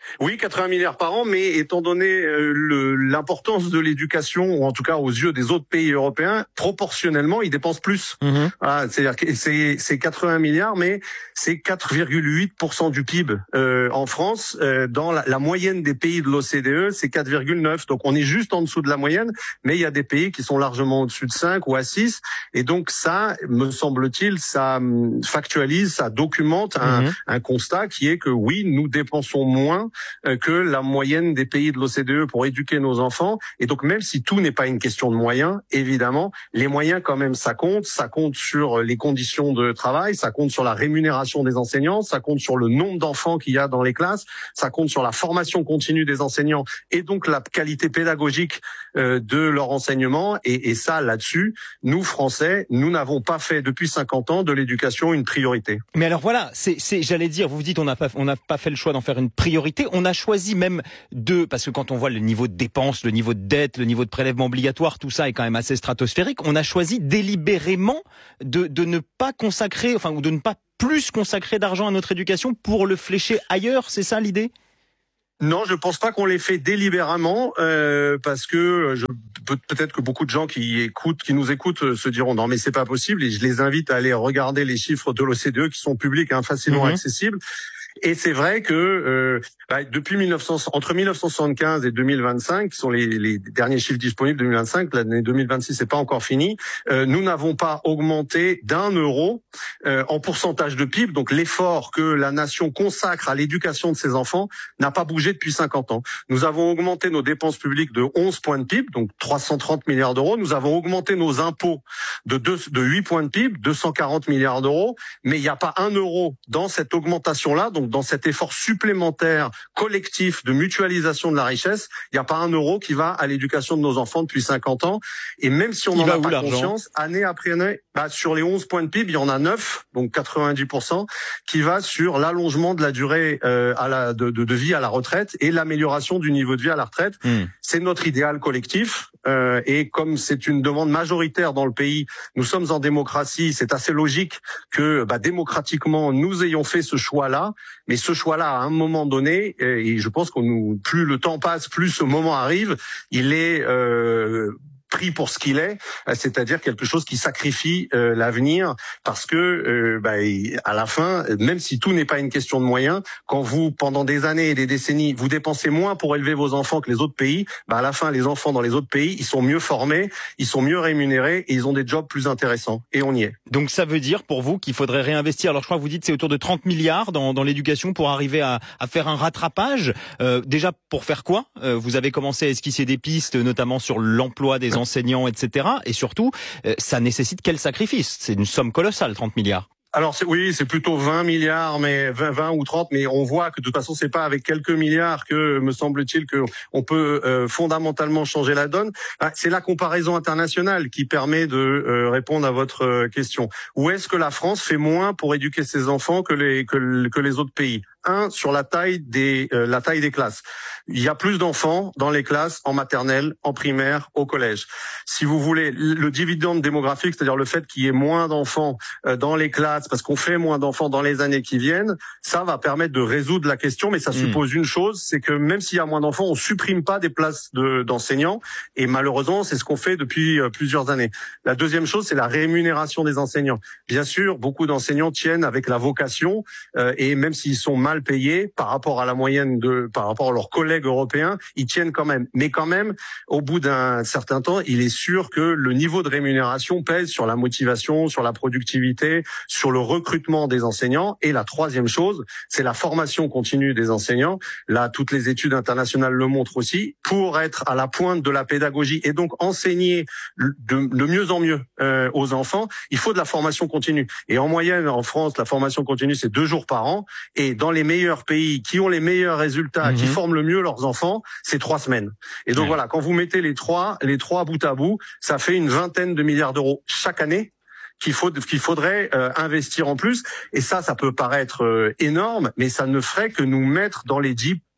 Oui, quatre-vingts milliards par an, mais étant donné euh, le, l'importance de l'éducation, ou en tout cas aux yeux des autres pays européens, proportionnellement, ils dépensent plus. Mmh. Voilà, c'est-à-dire que c'est, c'est quatre-vingts milliards, mais c'est quatre virgule huit pour cent du P I B euh, en France. Euh, dans la, la moyenne des pays de l'O C D E, c'est quatre virgule neuf. Donc on est juste en dessous de la moyenne, mais il y a des pays qui sont largement au-dessus de cinq ou à six. Et donc ça, me semble-t-il, ça factualise, ça documente un, mmh. un constat qui est que oui, nous dépensons moins que la moyenne des pays de l'O C D E pour éduquer nos enfants. Et donc même si tout n'est pas une question de moyens, évidemment, les moyens quand même ça compte. Ça compte sur les conditions de travail, ça compte sur la rémunération des enseignants, ça compte sur le nombre d'enfants qu'il y a dans les classes, ça compte sur la formation continue des enseignants et donc la qualité pédagogique euh, de leur enseignement. Et, et ça, là-dessus, nous Français, nous n'avons pas fait depuis cinquante ans de l'éducation une priorité. Mais alors voilà, c'est, c'est j'allais dire, vous vous dites on n'a pas on n'a pas fait le choix d'en faire une priorité. On a choisi même de, parce que quand on voit le niveau de dépenses, le niveau de dette, le niveau de prélèvement obligatoire, tout ça est quand même assez stratosphérique. On a choisi délibérément de, de ne pas consacrer, enfin, ou de ne pas plus consacrer d'argent à notre éducation pour le flécher ailleurs. C'est ça l'idée ? Non, je pense pas qu'on l'ait fait délibérément, euh, parce que je, peut-être que beaucoup de gens qui écoutent, qui nous écoutent, se diront non mais c'est pas possible. Et je les invite à aller regarder les chiffres de l'O C D E qui sont publics, hein, facilement mmh. accessibles. Et c'est vrai que euh, bah, depuis mille neuf cents, entre mille neuf cent soixante-quinze et deux mille vingt-cinq, qui sont les, les derniers chiffres disponibles de deux mille vingt-cinq, l'année deux mille vingt-six c'est pas encore fini, euh, nous n'avons pas augmenté d'un euro euh, en pourcentage de P I B. Donc l'effort que la nation consacre à l'éducation de ses enfants n'a pas bougé depuis cinquante ans. Nous avons augmenté nos dépenses publiques de onze points de P I B, donc trois cent trente milliards d'euros. Nous avons augmenté nos impôts de, deux, de huit points de P I B, deux cent quarante milliards d'euros. Mais il n'y a pas un euro dans cette augmentation-là, donc dans cet effort supplémentaire collectif de mutualisation de la richesse, il n'y a pas un euro qui va à l'éducation de nos enfants depuis cinquante ans. Et même si on n'en a pas conscience, année après année, bah, sur les onze points de P I B, il y en a neuf, donc quatre-vingt-dix pour cent, qui va sur l'allongement de la durée euh, à la, de, de, de vie à la retraite et l'amélioration du niveau de vie à la retraite. Mmh. C'est notre idéal collectif. Euh, et comme c'est une demande majoritaire dans le pays, nous sommes en démocratie, c'est assez logique que bah, démocratiquement nous ayons fait ce choix-là. Mais ce choix-là, à un moment donné, et je pense qu'on nous, plus le temps passe, plus ce moment arrive, il est euh, pris pour ce qu'il est, c'est-à-dire quelque chose qui sacrifie euh, l'avenir, parce que euh, bah, à la fin, même si tout n'est pas une question de moyens, quand vous, pendant des années et des décennies, vous dépensez moins pour élever vos enfants que les autres pays, bah, à la fin, les enfants dans les autres pays, ils sont mieux formés, ils sont mieux rémunérés et ils ont des jobs plus intéressants. Et on y est. Donc ça veut dire pour vous qu'il faudrait réinvestir. Alors je crois que vous dites c'est autour de trente milliards dans, dans l'éducation pour arriver à, à faire un rattrapage. Euh, déjà pour faire quoi ? euh, Vous avez commencé à esquisser des pistes, notamment sur l'emploi des enseignants, et cetera. Et surtout, euh, ça nécessite quel sacrifice ? C'est une somme colossale, trente milliards. Alors c'est, oui, c'est plutôt vingt milliards, mais vingt, vingt ou trente, mais on voit que de toute façon c'est pas avec quelques milliards que, me semble-t-il, que on peut euh, fondamentalement changer la donne. Ah, c'est la comparaison internationale qui permet de euh, répondre à votre euh, question. Où est-ce que la France fait moins pour éduquer ses enfants que les que, que les autres pays ? Un, sur la taille des euh, la taille des classes. Il y a plus d'enfants dans les classes en maternelle, en primaire, au collège. Si vous voulez, le dividende démographique, c'est-à-dire le fait qu'il y ait moins d'enfants euh, dans les classes, parce qu'on fait moins d'enfants dans les années qui viennent, ça va permettre de résoudre la question, mais ça mmh. suppose une chose, c'est que même s'il y a moins d'enfants, on supprime pas des places de, d'enseignants, et malheureusement, c'est ce qu'on fait depuis euh, plusieurs années. La deuxième chose, c'est la rémunération des enseignants. Bien sûr, beaucoup d'enseignants tiennent avec la vocation, euh, et même s'ils sont mal payés par rapport à la moyenne de, par rapport à leurs collègues européens, ils tiennent quand même. Mais quand même, au bout d'un certain temps, il est sûr que le niveau de rémunération pèse sur la motivation, sur la productivité, sur le recrutement des enseignants. Et la troisième chose, c'est la formation continue des enseignants. Là, toutes les études internationales le montrent aussi. Pour être à la pointe de la pédagogie et donc enseigner de, de mieux en mieux euh, aux enfants, il faut de la formation continue. Et en moyenne, en France, la formation continue, c'est deux jours par an. Et dans les meilleurs pays qui ont les meilleurs résultats, mmh. qui forment le mieux leurs enfants, c'est trois semaines. Et donc ouais. voilà, quand vous mettez les trois, les trois bout à bout, ça fait une vingtaine de milliards d'euros chaque année qu'il faut qu'il faudrait euh, investir en plus. Et ça, ça peut paraître euh, énorme, mais ça ne ferait que nous mettre dans les dix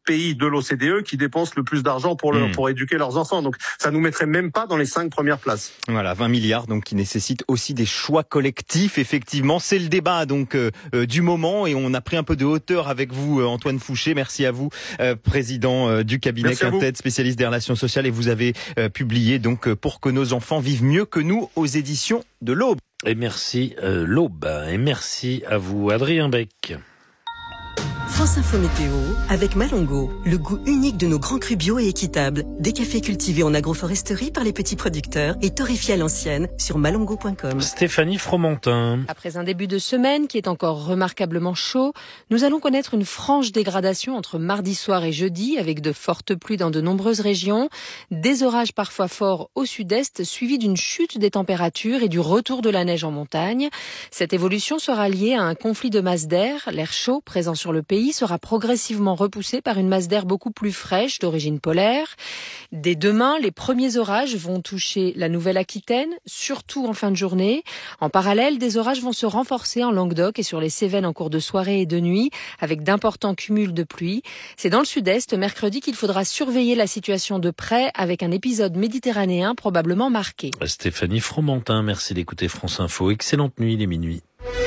pays de l'O C D E qui dépensent le plus d'argent pour, le, mmh. pour éduquer leurs enfants. Donc ça nous mettrait même pas dans les cinq premières places. Voilà, vingt milliards donc qui nécessitent aussi des choix collectifs. Effectivement, c'est le débat donc euh, euh, du moment et on a pris un peu de hauteur avec vous, euh, Antoine Fouché. Merci à vous, euh, président euh, du cabinet Quintet, spécialiste des relations sociales. Et vous avez euh, publié donc euh, Pour que nos enfants vivent mieux que nous aux éditions de l'Aube. Et merci euh, l'Aube. Et merci à vous, Adrien Beck. France Info Météo avec Malongo, le goût unique de nos grands crus bio et équitables. Des cafés cultivés en agroforesterie par les petits producteurs et torréfiés à l'ancienne sur malongo point com. Stéphanie Fromentin. Après un début de semaine qui est encore remarquablement chaud, nous allons connaître une franche dégradation entre mardi soir et jeudi avec de fortes pluies dans de nombreuses régions, des orages parfois forts au sud-est suivis d'une chute des températures et du retour de la neige en montagne. Cette évolution sera liée à un conflit de masse d'air. L'air chaud présent sur le pays sera progressivement repoussé par une masse d'air beaucoup plus fraîche d'origine polaire. Dès demain, les premiers orages vont toucher la Nouvelle-Aquitaine, surtout en fin de journée. En parallèle, des orages vont se renforcer en Languedoc et sur les Cévennes en cours de soirée et de nuit, avec d'importants cumuls de pluie. C'est dans le sud-est, mercredi, qu'il faudra surveiller la situation de près, avec un épisode méditerranéen probablement marqué. Stéphanie Fromentin, merci d'écouter France Info. Excellente nuit, il est minuit.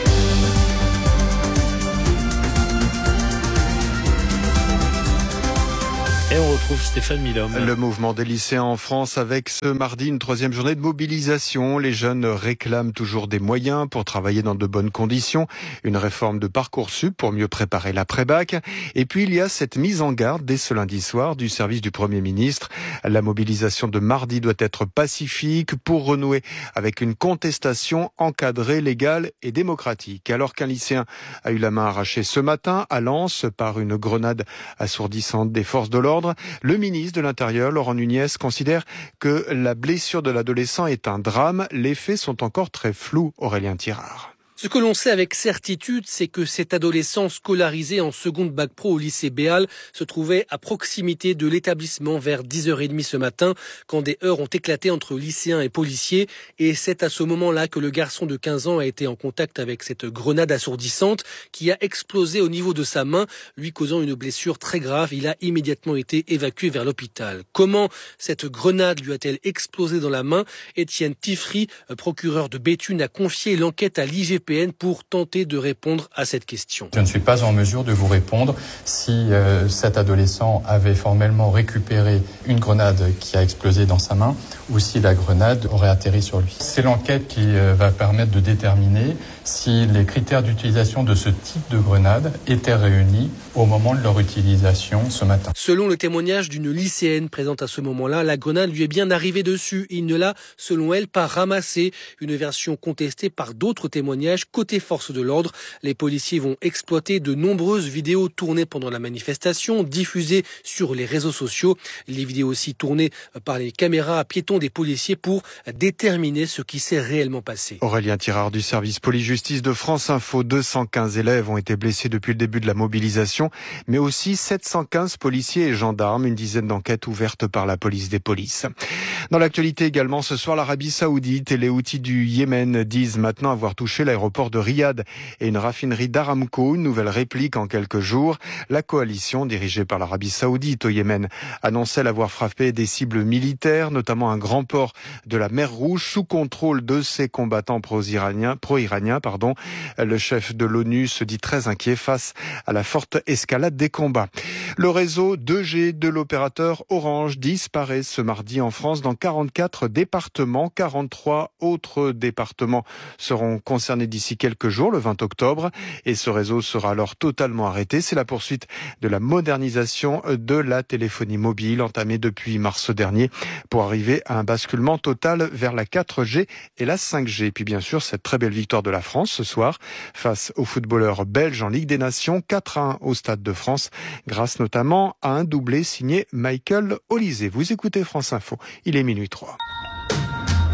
Et on retrouve Stéphane Milhomme. Le mouvement des lycéens en France avec ce mardi une troisième journée de mobilisation. Les jeunes réclament toujours des moyens pour travailler dans de bonnes conditions. Une réforme de Parcoursup pour mieux préparer l'après-bac. Et puis il y a cette mise en garde dès ce lundi soir du service du Premier ministre. La mobilisation de mardi doit être pacifique pour renouer avec une contestation encadrée, légale et démocratique. Alors qu'un lycéen a eu la main arrachée ce matin à Lens par une grenade assourdissante des forces de l'ordre, le ministre de l'Intérieur, Laurent Nunez, considère que la blessure de l'adolescent est un drame. Les faits sont encore très flous, Aurélien Tirard. Ce que l'on sait avec certitude, c'est que cet adolescent scolarisé en seconde bac pro au lycée Béal se trouvait à proximité de l'établissement vers dix heures trente ce matin, quand des heurts ont éclaté entre lycéens et policiers. Et c'est à ce moment-là que le garçon de quinze ans a été en contact avec cette grenade assourdissante qui a explosé au niveau de sa main, lui causant une blessure très grave. Il a immédiatement été évacué vers l'hôpital. Comment cette grenade lui a-t-elle explosé dans la main ? Étienne Tiffry, procureur de Béthune, a confié l'enquête à l'I G P N pour tenter de répondre à cette question. Je ne suis pas en mesure de vous répondre si euh, cet adolescent avait formellement récupéré une grenade qui a explosé dans sa main ou si la grenade aurait atterri sur lui. C'est l'enquête qui euh, va permettre de déterminer si les critères d'utilisation de ce type de grenade étaient réunis au moment de leur utilisation ce matin. Selon le témoignage d'une lycéenne présente à ce moment-là, la grenade lui est bien arrivée dessus. Il ne l'a, selon elle, pas ramassée. Une version contestée par d'autres témoignages côté force de l'ordre. Les policiers vont exploiter de nombreuses vidéos tournées pendant la manifestation, diffusées sur les réseaux sociaux. Les vidéos aussi tournées par les caméras piétons des policiers pour déterminer ce qui s'est réellement passé. Aurélien Tirard du service police-justice de France Info. deux cent quinze élèves ont été blessés depuis le début de la mobilisation, mais aussi sept cent quinze policiers et gendarmes, une dizaine d'enquêtes ouvertes par la police des polices. Dans l'actualité également, ce soir, l'Arabie Saoudite et les Houthis du Yémen disent maintenant avoir touché l'aéroport de Riyad et une raffinerie d'Aramco, une nouvelle réplique en quelques jours. La coalition dirigée par l'Arabie Saoudite au Yémen annonçait l'avoir frappé des cibles militaires, notamment un grand port de la mer Rouge sous contrôle de ses combattants pro-iraniens, pro-iraniens, pardon. Le chef de l'ONU se dit très inquiet face à la forte escalade des combats. Le réseau deux G de l'opérateur Orange disparaît ce mardi en France dans quarante-quatre départements. quarante-trois autres départements seront concernés d'ici quelques jours, le vingt octobre, et ce réseau sera alors totalement arrêté. C'est la poursuite de la modernisation de la téléphonie mobile entamée depuis mars dernier pour arriver à un basculement total vers la quatre G et la cinq G. Puis bien sûr, cette très belle victoire de la France ce soir face aux footballeurs belges en Ligue des Nations, quatre à un au Stade de France, grâce notamment à un doublé signé Michael Olysée. Vous écoutez France Info, il est minuit trois.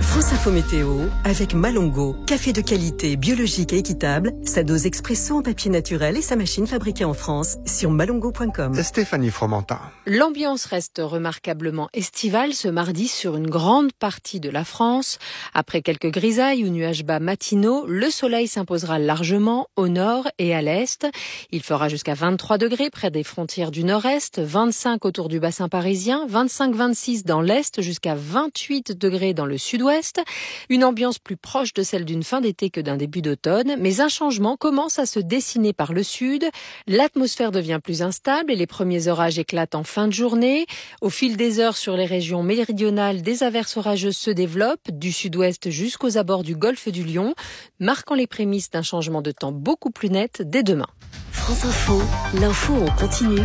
France Info Météo avec Malongo. Café de qualité, biologique et équitable. Sa dose expresso en papier naturel et sa machine fabriquée en France sur malongo point com. Stéphanie Fromentin. L'ambiance reste remarquablement estivale ce mardi sur une grande partie de la France. Après quelques grisailles ou nuages bas matinaux, le soleil s'imposera largement au nord et à l'est. Il fera jusqu'à vingt-trois degrés près des frontières du nord-est, vingt-cinq autour du bassin parisien, vingt-cinq vingt-six dans l'est, jusqu'à vingt-huit degrés dans le sud-ouest. Une ambiance plus proche de celle d'une fin d'été que d'un début d'automne, mais un changement commence à se dessiner par le sud. L'atmosphère devient plus instable et les premiers orages éclatent en fin de journée. Au fil des heures sur les régions méridionales, des averses orageuses se développent, du sud-ouest jusqu'aux abords du golfe du Lion, marquant les prémices d'un changement de temps beaucoup plus net dès demain. France Info, l'info en continu.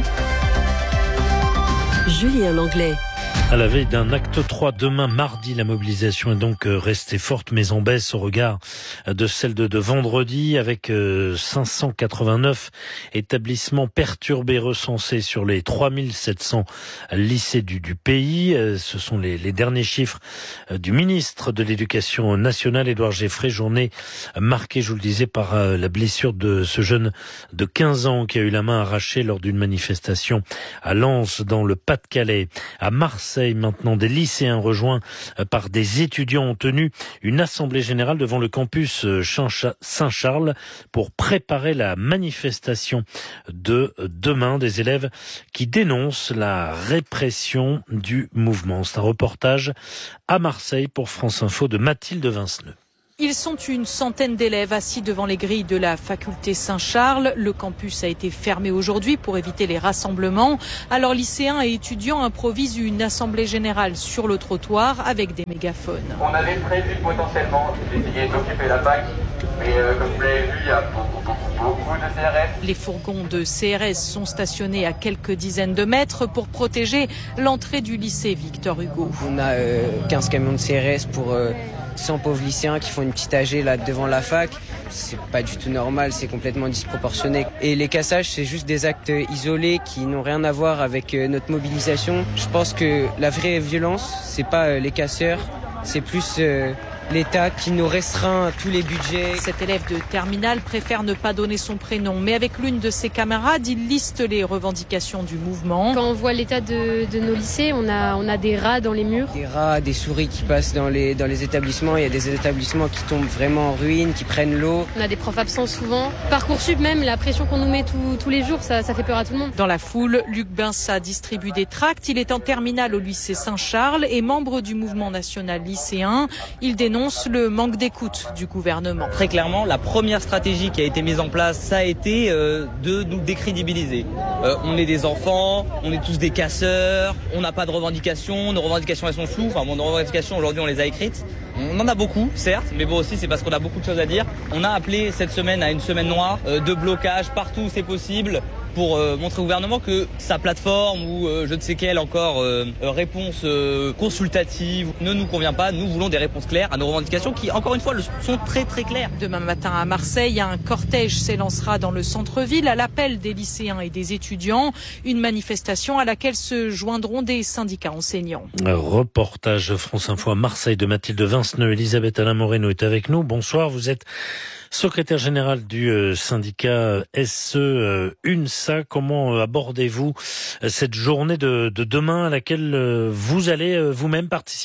Julien Langlais. À la veille d'un acte trois, demain mardi, la mobilisation est donc restée forte mais en baisse au regard de celle de, de vendredi, avec cinq cent quatre-vingt-neuf établissements perturbés recensés sur les trois mille sept cents lycées du, du pays. Ce sont les, les derniers chiffres du ministre de l'Éducation nationale, Édouard Geffray, journée marquée, je vous le disais, par la blessure de ce jeune de quinze ans qui a eu la main arrachée lors d'une manifestation à Lens dans le Pas-de-Calais. À Marseille, maintenant, des lycéens rejoints par des étudiants ont tenu une assemblée générale devant le campus Saint-Charles pour préparer la manifestation de demain. Des élèves qui dénoncent la répression du mouvement. C'est un reportage à Marseille pour France Info de Mathilde Vinceneux. Ils sont une centaine d'élèves assis devant les grilles de la faculté Saint-Charles. Le campus a été fermé aujourd'hui pour éviter les rassemblements. Alors lycéens et étudiants improvisent une assemblée générale sur le trottoir avec des mégaphones. On avait prévu potentiellement d'essayer d'occuper la fac, mais euh, comme vous l'avez vu, il y a beaucoup, beaucoup, beaucoup de C R S. Les fourgons de C R S sont stationnés à quelques dizaines de mètres pour protéger l'entrée du lycée Victor Hugo. On a euh, quinze camions de C R S pour euh, cent pauvres lycéens qui font une petite A G là devant la fac. C'est pas du tout normal, c'est complètement disproportionné. Et les cassages, c'est juste des actes isolés qui n'ont rien à voir avec notre mobilisation. Je pense que la vraie violence, c'est pas les casseurs, c'est plus euh, l'État qui nous restreint tous les budgets. Cet élève de terminale préfère ne pas donner son prénom, mais avec l'une de ses camarades, il liste les revendications du mouvement. Quand on voit l'état de, de nos lycées, on a, on a des rats dans les murs. Des rats, des souris qui passent dans les, dans les établissements. Il y a des établissements qui tombent vraiment en ruine, qui prennent l'eau. On a des profs absents souvent. Parcoursup même, la pression qu'on nous met tout, tous les jours, ça, ça fait peur à tout le monde. Dans la foule, Luc Binsat distribue des tracts. Il est en terminale au lycée Saint-Charles et membre du mouvement national lycéen. Il dénonce le manque d'écoute du gouvernement. Très clairement, la première stratégie qui a été mise en place, ça a été euh, de nous décrédibiliser. Euh, on est des enfants, on est tous des casseurs, on n'a pas de revendications, nos revendications elles sont floues. Enfin, bon, nos revendications aujourd'hui on les a écrites. On en a beaucoup, certes, mais bon aussi c'est parce qu'on a beaucoup de choses à dire. On a appelé cette semaine à une semaine noire euh, de blocage partout où c'est possible, pour euh, montrer au gouvernement que sa plateforme ou euh, je ne sais quelle encore euh, réponse euh, consultative ne nous convient pas. Nous voulons des réponses claires à nos revendications qui, encore une fois, le sont très très claires. Demain matin à Marseille, un cortège s'élancera dans le centre-ville à l'appel des lycéens et des étudiants. Une manifestation à laquelle se joindront des syndicats enseignants. Un reportage France Info à Marseille de Mathilde Vinceneux. Elisabeth Alain Moreno est avec nous. Bonsoir, vous êtes secrétaire général du euh, syndicat S E euh, UNSA. Comment euh, abordez-vous euh, cette journée de, de demain à laquelle euh, vous allez euh, vous-même participer ?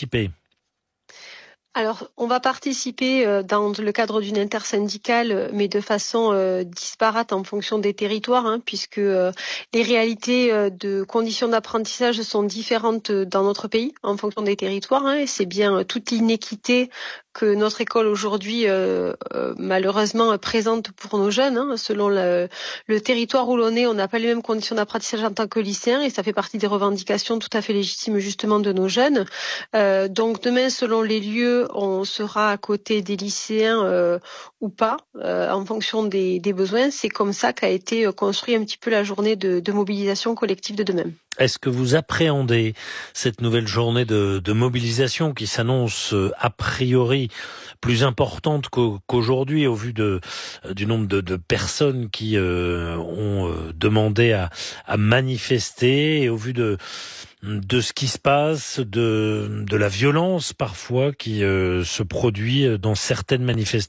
Alors, on va participer euh, dans le cadre d'une intersyndicale, mais de façon euh, disparate en fonction des territoires, hein, puisque euh, les réalités euh, de conditions d'apprentissage sont différentes dans notre pays en fonction des territoires. Hein, et c'est bien euh, toute l'inéquité que notre école aujourd'hui euh, euh, malheureusement présente pour nos jeunes. Hein. Selon le, le territoire où l'on est, on n'a pas les mêmes conditions d'apprentissage en tant que lycéen, et ça fait partie des revendications tout à fait légitimes justement de nos jeunes. Euh, donc demain, selon les lieux, on sera à côté des lycéens euh, ou pas, euh, en fonction des, des besoins. C'est comme ça qu'a été construit un petit peu la journée de, de mobilisation collective de demain. Est-ce que vous appréhendez cette nouvelle journée de, de mobilisation qui s'annonce a priori plus importante qu'aujourd'hui au vu de, du nombre de, de personnes qui euh, ont demandé à, à manifester et au vu de de ce qui se passe, de, de la violence parfois qui euh, se produit dans certaines manifestations ?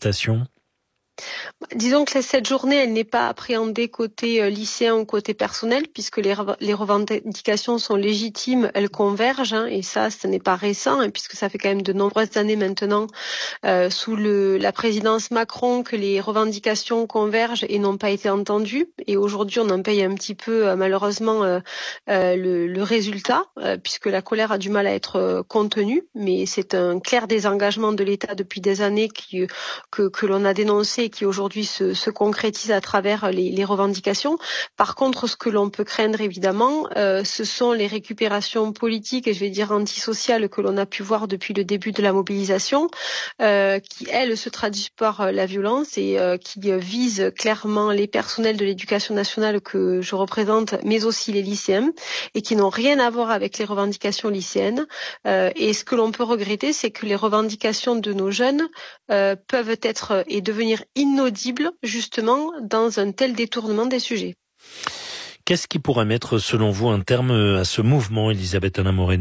Disons que cette journée, elle n'est pas appréhendée côté lycéen ou côté personnel, puisque les, les revendications sont légitimes, elles convergent, hein, et ça, ce n'est pas récent, hein, puisque ça fait quand même de nombreuses années maintenant, euh, sous le, la présidence Macron, que les revendications convergent et n'ont pas été entendues. Et aujourd'hui, on en paye un petit peu, euh, malheureusement, euh, euh, le, le résultat, euh, puisque la colère a du mal à être euh, contenue. Mais c'est un clair désengagement de l'État depuis des années qui, que, que l'on a dénoncé, qui aujourd'hui se, se concrétise à travers les, les revendications. Par contre, ce que l'on peut craindre évidemment, euh, ce sont les récupérations politiques et je vais dire antisociales que l'on a pu voir depuis le début de la mobilisation, euh, qui elles se traduisent par la violence et euh, qui visent clairement les personnels de l'éducation nationale que je représente, mais aussi les lycéens, et qui n'ont rien à voir avec les revendications lycéennes. Euh, et ce que l'on peut regretter, c'est que les revendications de nos jeunes euh, peuvent être et devenir inaudible justement dans un tel détournement des sujets. Qu'est-ce qui pourrait mettre selon vous un terme à ce mouvement, Elisabeth Alain Moreno ?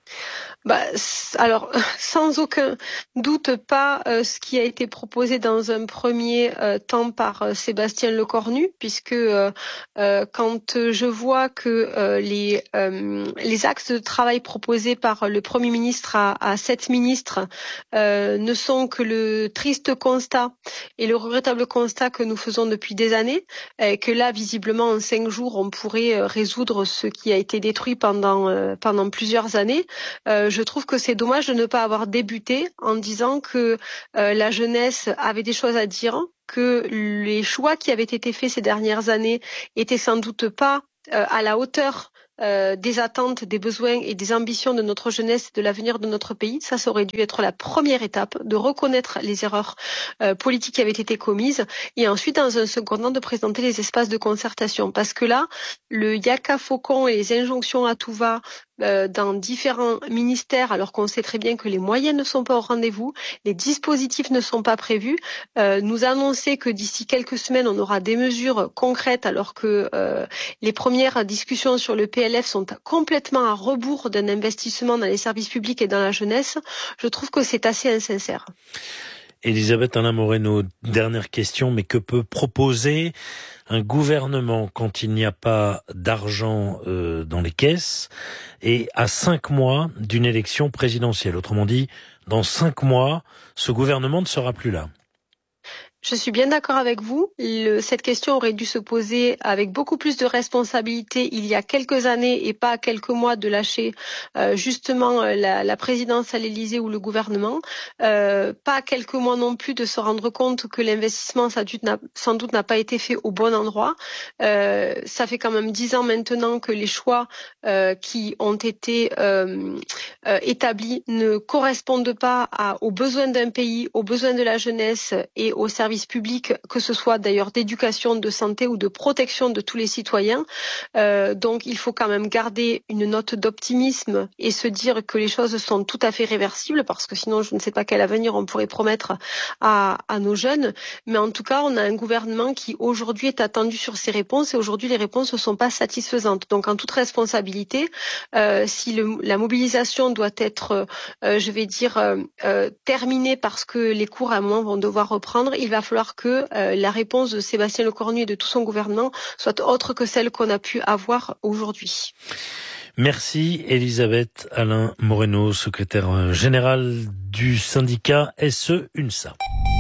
Bah, alors, sans aucun doute pas euh, ce qui a été proposé dans un premier euh, temps par euh, Sébastien Lecornu, puisque euh, euh, quand je vois que euh, les euh, les axes de travail proposés par le Premier ministre à, à sept ministres euh, ne sont que le triste constat et le regrettable constat que nous faisons depuis des années, et que là, visiblement, en cinq jours, on pourrait euh, résoudre ce qui a été détruit pendant euh, pendant plusieurs années. Euh, Je trouve que c'est dommage de ne pas avoir débuté en disant que euh, la jeunesse avait des choses à dire, que les choix qui avaient été faits ces dernières années étaient sans doute pas euh, à la hauteur Euh, des attentes, des besoins et des ambitions de notre jeunesse et de l'avenir de notre pays. Ça, ça aurait dû être la première étape, de reconnaître les erreurs euh, politiques qui avaient été commises et ensuite, dans un second temps, de présenter les espaces de concertation. Parce que là, le yaka faucon et les injonctions à tout va euh, dans différents ministères, alors qu'on sait très bien que les moyens ne sont pas au rendez-vous, les dispositifs ne sont pas prévus, euh, nous annoncer que d'ici quelques semaines, on aura des mesures concrètes alors que euh, les premières discussions sur le P L F sont complètement à rebours d'un investissement dans les services publics et dans la jeunesse, je trouve que c'est assez insincère. Elisabeth Alain Moreno, dernière question, mais que peut proposer un gouvernement quand il n'y a pas d'argent euh, dans les caisses et à cinq mois d'une élection présidentielle? Autrement dit, dans cinq mois, ce gouvernement ne sera plus là. Je suis bien d'accord avec vous. Le, cette question aurait dû se poser avec beaucoup plus de responsabilité il y a quelques années et pas à quelques mois de lâcher euh, justement la, la présidence à l'Élysée ou le gouvernement. Euh, pas à quelques mois non plus de se rendre compte que l'investissement sans doute n'a pas été fait au bon endroit. Euh, ça fait quand même dix ans maintenant que les choix euh, qui ont été euh, euh, établis ne correspondent pas à, aux besoins d'un pays, aux besoins de la jeunesse et aux services publics, que ce soit d'ailleurs d'éducation, de santé ou de protection de tous les citoyens. Euh, donc il faut quand même garder une note d'optimisme et se dire que les choses sont tout à fait réversibles, parce que sinon je ne sais pas quel avenir on pourrait promettre à, à nos jeunes. Mais en tout cas, on a un gouvernement qui aujourd'hui est attendu sur ses réponses et aujourd'hui les réponses ne sont pas satisfaisantes. Donc en toute responsabilité, euh, si le, la mobilisation doit être, euh, je vais dire, euh, euh, terminée parce que les cours à un moment vont devoir reprendre, il va falloir que euh, la réponse de Sébastien Lecornu et de tout son gouvernement soit autre que celle qu'on a pu avoir aujourd'hui. Merci Elisabeth Alain Moreno, secrétaire général du syndicat S E UNSA.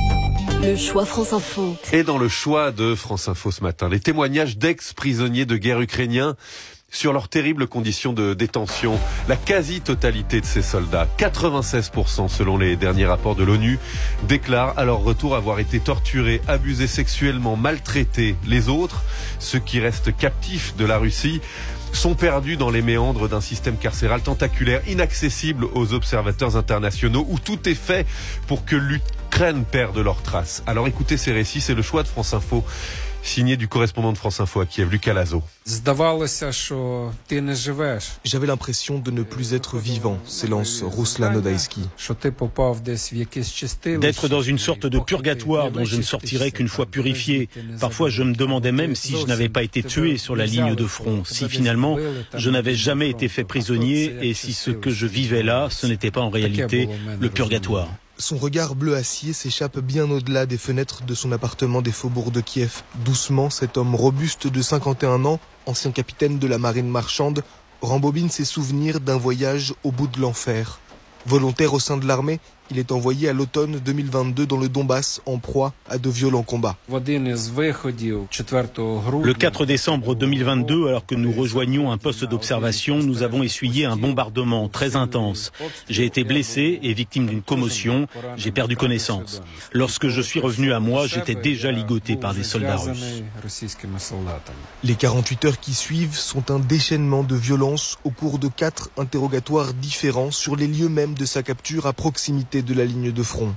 Le choix France Info. Et dans le choix de France Info ce matin, les témoignages d'ex-prisonniers de guerre ukrainiens sur leurs terribles conditions de détention. La quasi-totalité de ces soldats, quatre-vingt-seize pour cent selon les derniers rapports de l'ONU, déclarent à leur retour avoir été torturés, abusés sexuellement, maltraités. Les autres, ceux qui restent captifs de la Russie, sont perdus dans les méandres d'un système carcéral tentaculaire, inaccessible aux observateurs internationaux, où tout est fait pour que l'Ukraine perde leurs traces. Alors écoutez ces récits, c'est le choix de France Info signé du correspondant de France Info à Kiev, Lucas Lazo. J'avais l'impression de ne plus être vivant, s'élance Ruslan Odaïski. D'être dans une sorte de purgatoire dont je ne sortirais qu'une fois purifié. Parfois, je me demandais même si je n'avais pas été tué sur la ligne de front, si finalement je n'avais jamais été fait prisonnier et si ce que je vivais là, ce n'était pas en réalité le purgatoire. Son regard bleu acier s'échappe bien au-delà des fenêtres de son appartement des faubourgs de Kiev. Doucement, cet homme robuste de cinquante et un ans, ancien capitaine de la marine marchande, rembobine ses souvenirs d'un voyage au bout de l'enfer. Volontaire au sein de l'armée, il est envoyé à l'automne deux mille vingt-deux dans le Donbass en proie à de violents combats. Le quatre décembre deux mille vingt-deux, alors que nous rejoignions un poste d'observation, nous avons essuyé un bombardement très intense. J'ai été blessé et victime d'une commotion, j'ai perdu connaissance. Lorsque je suis revenu à moi, j'étais déjà ligoté par des soldats russes. Les quarante-huit heures qui suivent sont un déchaînement de violence au cours de quatre interrogatoires différents sur les lieux mêmes de sa capture à proximité de la ligne de front.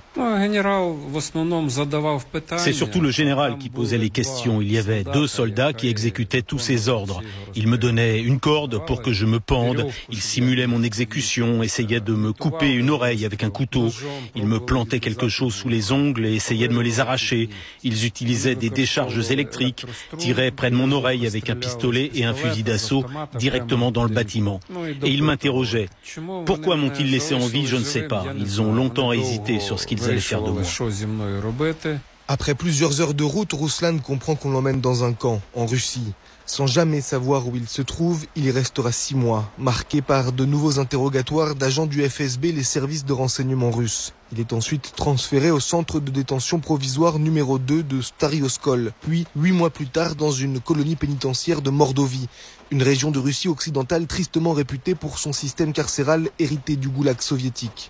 C'est surtout le général qui posait les questions. Il y avait deux soldats qui exécutaient tous ses ordres. Il me donnait une corde pour que je me pende. Il simulait mon exécution, essayait de me couper une oreille avec un couteau. Il me plantait quelque chose sous les ongles et essayait de me les arracher. Ils utilisaient des décharges électriques, tiraient près de mon oreille avec un pistolet et un fusil d'assaut directement dans le bâtiment. Et ils m'interrogeaient. Pourquoi m'ont-ils laissé en vie? Je ne sais pas. Ils ont longtemps hésité sur ce qu'ils allaient faire de moi. Après plusieurs heures de route, Ruslan comprend qu'on l'emmène dans un camp, en Russie. Sans jamais savoir où il se trouve, il y restera six mois, marqué par de nouveaux interrogatoires d'agents du F S B, les services de renseignement russes. Il est ensuite transféré au centre de détention provisoire numéro deux de Stary-Oskol, puis huit mois plus tard dans une colonie pénitentiaire de Mordovie, une région de Russie occidentale tristement réputée pour son système carcéral hérité du goulag soviétique.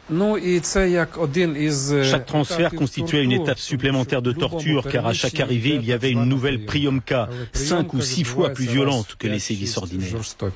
Chaque transfert constituait une étape supplémentaire de torture, car à chaque arrivée, il y avait une nouvelle priomka, cinq ou six fois plus violente que les sévices ordinaires.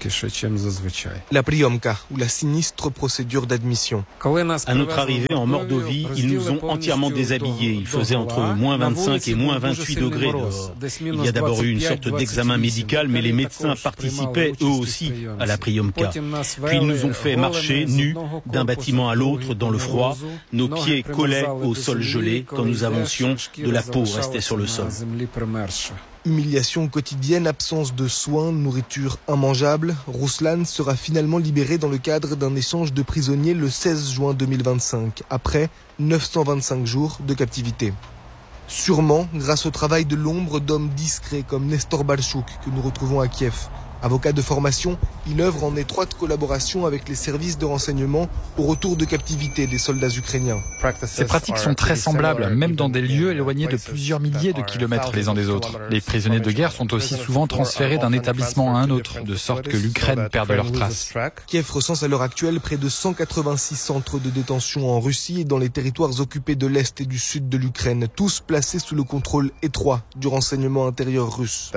La priomka, ou la sinistre procédure d'admission. À notre arrivée en Mordovie, ils nous ont entièrement déshabillés. Il faisait entre moins vingt-cinq et moins vingt-huit degrés dehors. Il y a d'abord eu une sorte d'examen médical, mais les médecins participaient eux aussi à la priomka. Puis ils nous ont fait marcher nus d'un bâtiment à l'autre dans le froid. Nos pieds collaient au sol gelé. Quand nous avancions, de la peau restait sur le sol. Humiliation quotidienne, absence de soins, nourriture immangeable. Ruslan sera finalement libéré dans le cadre d'un échange de prisonniers le seize juin deux mille vingt-cinq, après neuf cent vingt-cinq jours de captivité. Sûrement grâce au travail de l'ombre d'hommes discrets comme Nestor Balchouk que nous retrouvons à Kiev. Avocat de formation, il œuvre en étroite collaboration avec les services de renseignement au retour de captivité des soldats ukrainiens. Ces pratiques sont très semblables, même dans des lieux éloignés de plusieurs milliers de kilomètres les uns des autres. Les prisonniers de guerre sont aussi souvent transférés d'un établissement à un autre, de sorte que l'Ukraine perde leurs traces. Kiev recense à l'heure actuelle près de cent quatre-vingt-six centres de détention en Russie et dans les territoires occupés de l'Est et du Sud de l'Ukraine, tous placés sous le contrôle étroit du renseignement intérieur russe.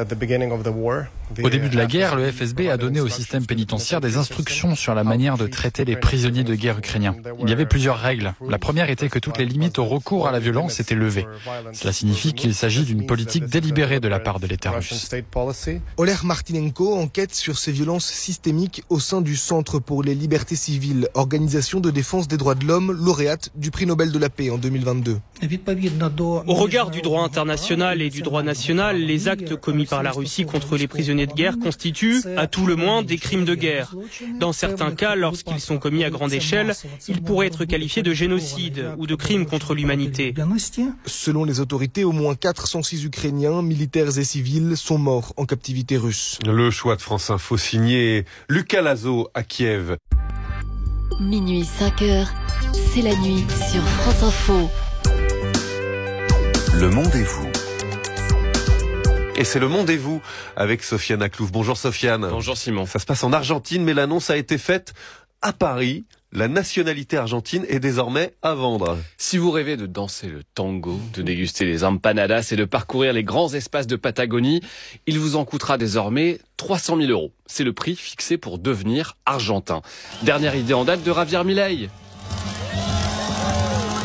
Au début de la guerre, le F S B a donné au système pénitentiaire des instructions sur la manière de traiter les prisonniers de guerre ukrainiens. Il y avait plusieurs règles. La première était que toutes les limites au recours à la violence étaient levées. Cela signifie qu'il s'agit d'une politique délibérée de la part de l'État russe. Oleg Martinenko enquête sur ces violences systémiques au sein du Centre pour les libertés civiles, organisation de défense des droits de l'homme, lauréate du prix Nobel de la paix en deux mille vingt-deux. Au regard du droit international et du droit national, les actes commis par la Russie contre les prisonniers de guerre constituent, à tout le moins, des crimes de guerre. Dans certains cas, lorsqu'ils sont commis à grande échelle, ils pourraient être qualifiés de génocide ou de crimes contre l'humanité. Selon les autorités, au moins quatre cent six Ukrainiens, militaires et civils, sont morts en captivité russe. Le choix de France Info signé Lucas Lazo à Kiev. Minuit cinq heures, c'est la nuit sur France Info. Le monde et vous. Et c'est le monde et vous avec Sofiane Aklouf. Bonjour Sofiane. Bonjour Simon. Ça se passe en Argentine, mais l'annonce a été faite à Paris. La nationalité argentine est désormais à vendre. Si vous rêvez de danser le tango, de déguster les empanadas et de parcourir les grands espaces de Patagonie, il vous en coûtera désormais trois cent mille euros. C'est le prix fixé pour devenir argentin. Dernière idée en date de Javier Milei.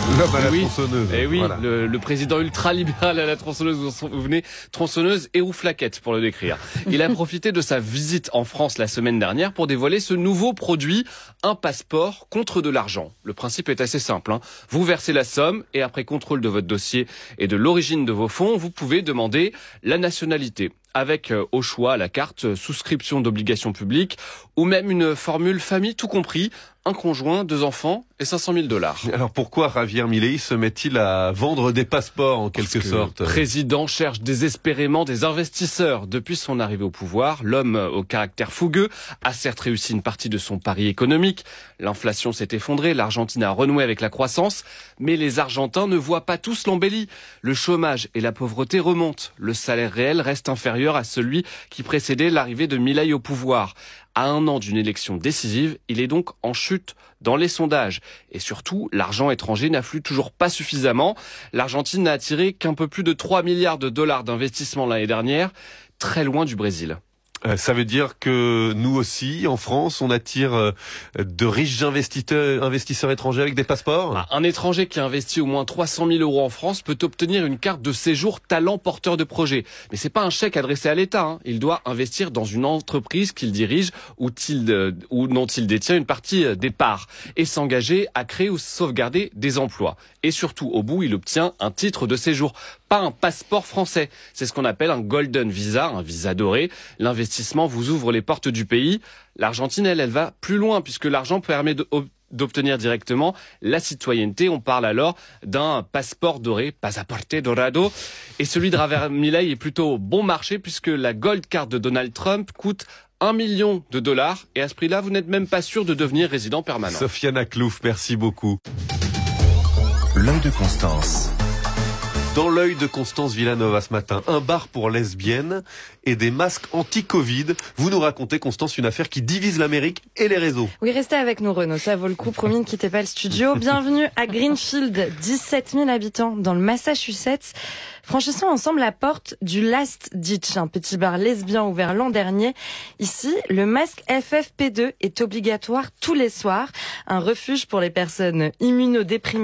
L'homme à la oui. tronçonneuse. Et oui, voilà. le, le président ultra-libéral à la tronçonneuse, vous vous souvenez, tronçonneuse et rouflaquette pour le décrire. Il a profité de sa visite en France la semaine dernière pour dévoiler ce nouveau produit, un passeport contre de l'argent. Le principe est assez simple, hein. Vous versez la somme et après contrôle de votre dossier et de l'origine de vos fonds, vous pouvez demander la nationalité. Avec euh, au choix la carte euh, souscription d'obligations publiques ou même une formule famille tout compris, un conjoint, deux enfants et cinq cent mille dollars. Alors pourquoi Javier Milei se met-il à vendre des passeports en quelque Parce que sorte? Le président cherche désespérément des investisseurs. Depuis son arrivée au pouvoir, l'homme au caractère fougueux a certes réussi une partie de son pari économique. L'inflation s'est effondrée, l'Argentine a renoué avec la croissance, mais les Argentins ne voient pas tous l'embellie. Le chômage et la pauvreté remontent. Le salaire réel reste inférieur à celui qui précédait l'arrivée de Milei au pouvoir. À un an d'une élection décisive, il est donc en chute dans les sondages. Et surtout, l'argent étranger n'afflue toujours pas suffisamment. L'Argentine n'a attiré qu'un peu plus de trois milliards de dollars d'investissement l'année dernière, très loin du Brésil. Ça veut dire que nous aussi, en France, on attire de riches investisseurs, investisseurs étrangers avec des passeports? Un étranger qui investit au moins trois cent mille euros en France peut obtenir une carte de séjour talent porteur de projet. Mais c'est pas un chèque adressé à l'État, hein. Il doit investir dans une entreprise qu'il dirige ou, il, ou dont il détient une partie des parts et s'engager à créer ou sauvegarder des emplois. Et surtout, au bout, il obtient un titre de séjour, pas un passeport français. C'est ce qu'on appelle un golden visa, un visa doré. L'investissement vous ouvre les portes du pays. L'Argentine, elle, elle va plus loin puisque l'argent permet de d'obtenir directement la citoyenneté. On parle alors d'un passeport doré, Pasaporte Dorado. Et celui de Javier Milei est plutôt bon marché puisque la Gold Card de Donald Trump coûte un million de dollars. Et à ce prix-là, vous n'êtes même pas sûr de devenir résident permanent. Sofiane Aklouf, merci beaucoup. L'œil de Constance. Dans l'œil de Constance Villanova ce matin, un bar pour lesbiennes et des masques anti-Covid. Vous nous racontez, Constance, une affaire qui divise l'Amérique et les réseaux. Oui, restez avec nous, Renaud. Ça vaut le coup. Promis, ne quittez pas le studio. Bienvenue à Greenfield, dix-sept mille habitants dans le Massachusetts. Franchissons ensemble la porte du Last Ditch, un petit bar lesbien ouvert l'an dernier. Ici, le masque F F P deux est obligatoire tous les soirs. Un refuge pour les personnes immunodéprimées